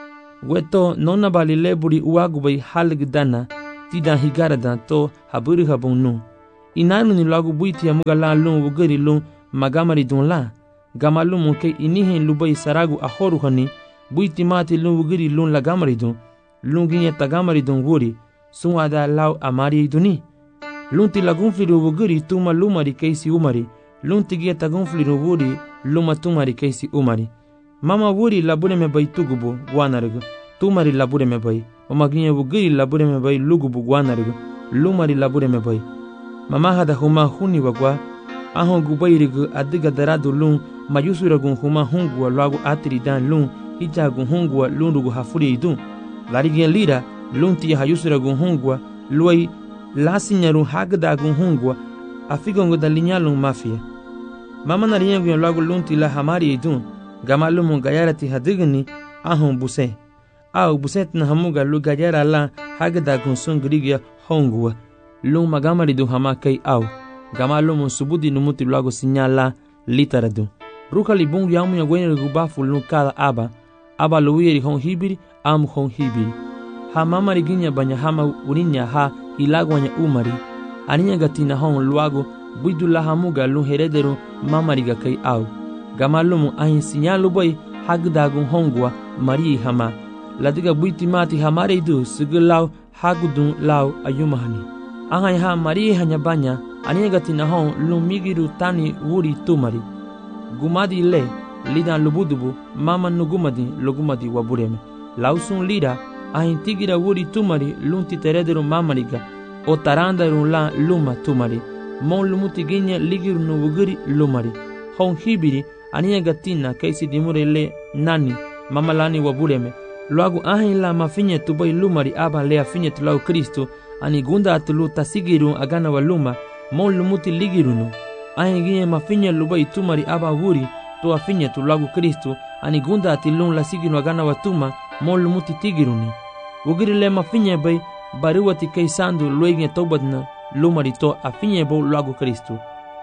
Speaker 1: Weto nona bali leburi uagu bai halig dana tida higarada to haburi habung nu. Inanu ni lagu buiti amuga la lung wugeri lung magamari dun la. Gamalu muke inihin lubai saragu ahoru hani buiti mati lung wugeri lung lagamari dun. Lunginya tagamari dun wuri sun ada lau amari duni. Lunti lagunfliru wugeri tuma lumari keisi umari. Lunti gia tagunfliru wuri luma tumari keisi umari. Mama wuri labure me bai tugubu guanarigu. Tumari labure me bai. Mama ginya wugeri labure me bai lugubu guanarigu. Lumari labure me bai. Mama hada huma huni wagwa. Ahon gubairigu adiga daradu lung. Mayusuragun huma hungua lagu atiri dan lung. Hijagun hungua lundugu hafuri idun. Larigen lira lunti hayusuragun hungua. Luai lasinyaru hagdagun hungua. Afigongo da linyalung mafia. Mama nariyengu lagu lunti la hamari idun. Gamalumu gayarati hadigni ahon buse. Au buset na hamuga lu gayara la hagdagun sungrigia hongua. Lung magamari du hamakai au. Gamalumu subudi numuti lagu sinyala litaradu. Rukali bungu yamu ya gwenye gubafu lung kada aba. Aba luwiri hong hibiri amu hong hibiri. Ha mamari ginya banya hama urinya ha ilagwanya umari. Aninya gatina hong luago buidu la hamuga lung herederu mamari ga kai au. Gamalumu ahin sinyalu boy hagdagun hongwa mari hama. Ladiga buiti mati hamare du sigilau hagudun lau ayumahani. Angai ha mari hanya banya aninya gatina hong lung migiru tani wuri tumari. Gumadi le lidan lubudubu mama nugumadi lugumadi wabureme. Lausun lira ahin tigira wuri tumari lunti terederu mamariga. O tarandaru la luma tumari. Mon lumuti ginya ligiru nuwugiri lumari. Hong hibiri aniya gatina kaisi dimure le nani mamalani wabureme. Luagu ahin la mafinya tubai lumari aba le afinya tulau Kristo. Ani gunda atulu tasigiru agana wa luma. Mon lumuti ligirunu. Ahin ginya mafinya lubai tumari aba wuri. To afinya tulagu Kristo. Ani gunda atilun la sigiru agana wa tuma. Mon lumuti tigiruni. Wugiri le mafinya bay baruati kaisandu luegne tobadna lumari to afinya bo lagu Kristo.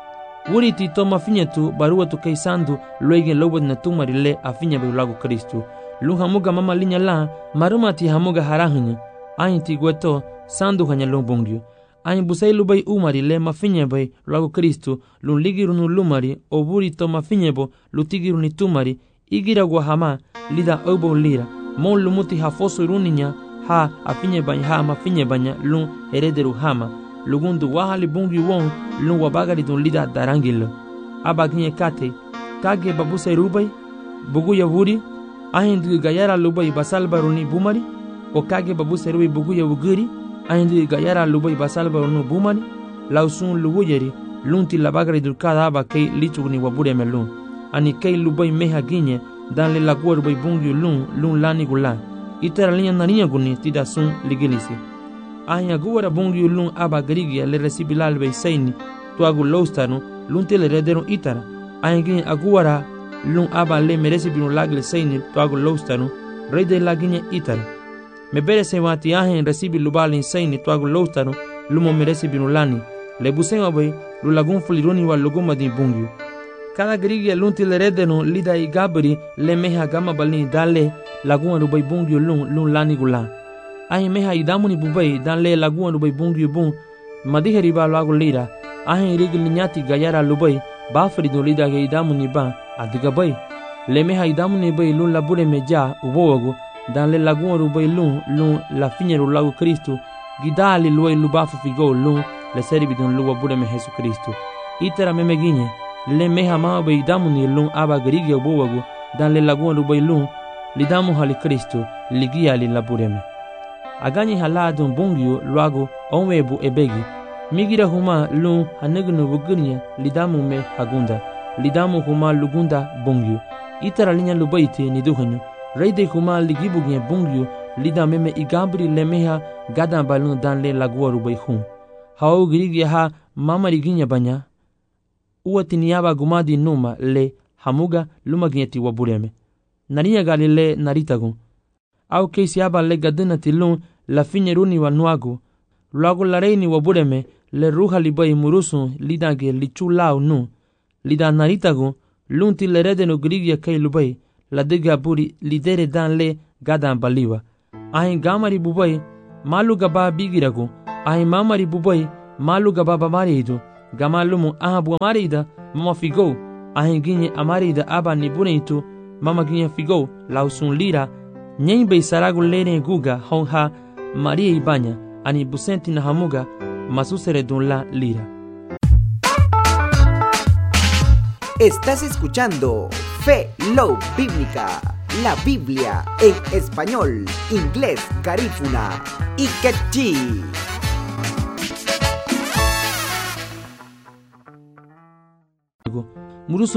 Speaker 1: Wuri ti to mafinya tu baruatu kaisandu luegne lobadna tumari le afinya bo lagu Kristo. Lung hamuga mama linya la maruma ti hamuga harahunya. Ayin ti gweto sandu hanya lumbungyo. Ayin busai lubai umari le mafinya bay lagu Kristo. Lung ligirunu lumari o wuri to mafinya bo lutigiruni tumari igira guahama lida obo lira. Mon lumuti hafoso runinya ha afinye banya ha mafinye banya lun herederu hama lugundu wahali bungi won lun wabagari dun lida darangilo abaginye kate kage babuse rubai bugu ya wuri ahindu gayara lubai basalbaruni bumari o kage babuse rubai bugu ya wugiri ahindu gayara lubai basalbaruni bumari lausun luguyeri lunti labagari dun kada aba kei lichugni wabure melun ani kei lubai meha ginye dan le laguar rubai bungi lun lun lani gulan itara linya narinya guni tida sun ligilisi. Anya guwara bungi lung aba garigia le resibilal bei saini tuagu lostanu lung tele rederun itara. Anya gini aguwara lung aba le meresi binu lagle saini tuagu lostanu rede laginya itara. Mebere se wati ahen resibi lubali saini tuagu lostanu lumo meresi binu lani. Le busenga bei lulagun fuliruni wa luguma di bungi. Cada garigia lung tele redenu lida i gabri le meha gama balini dale laguan rubai bungi lung lung lani gula. Ahin meha idamuni bubai dan le laguan rubai bungi bung madiheri ba lagu lira. Ahin rigil ninyati gayara lubai bafri do lida ge idamuni ba adiga bai. Le meha idamuni bai lung labure meja ubowago dan le laguan rubai lung lung la finyeru lagu Kristo gidali luai lubafu figo lung le seribi don luwa bude me Jesu Kristo. Itera memeginye le meha maa bai idamuni lung aba garigi ubowago dan le laguan rubai lung lidamu hali Kristo ligia li labureme. Agani haladun bungyo luago onwebu ebegi. Migira huma lung hanegnu bugirnya lidamu me hagunda. Lidamu huma lugunda bungyo. Itara linya lubaiti niduhanyu. Reide huma ligibugnya bungyo lidame me igabri lemeha gadan balun dan le lagua rubai hun. Hau girigia ha mama riginya banya. Uatiniaba gumadi numa le hamuga lumaginyati wabureme. Narinya galile naritagun. Au keisi aba le gadina tilun la finyeruni wa nuagu. Luagu la reini wa bureme le ruha libai murusun lidange lichulau nu. Lidan naritagun lunti le redenu grigia kei lubai la diga buri lidere dan le gadan baliwa. Ahin gamari bubai malu gaba bigirago. Ahin mamari bubai malu gaba bamarido. Gamalumu ahabu amarida mama figo. Ahin ginye amarida aba ni bonito. Mama ginye figo lausun lira. Nyen bei saragu lene guga honha Maria Ibaña ani busenti na hamuga masusere dun la lira.
Speaker 7: Estás escuchando Fe Love Bíblica, la Biblia en español, inglés, garífuna y quechí.
Speaker 1: Murusu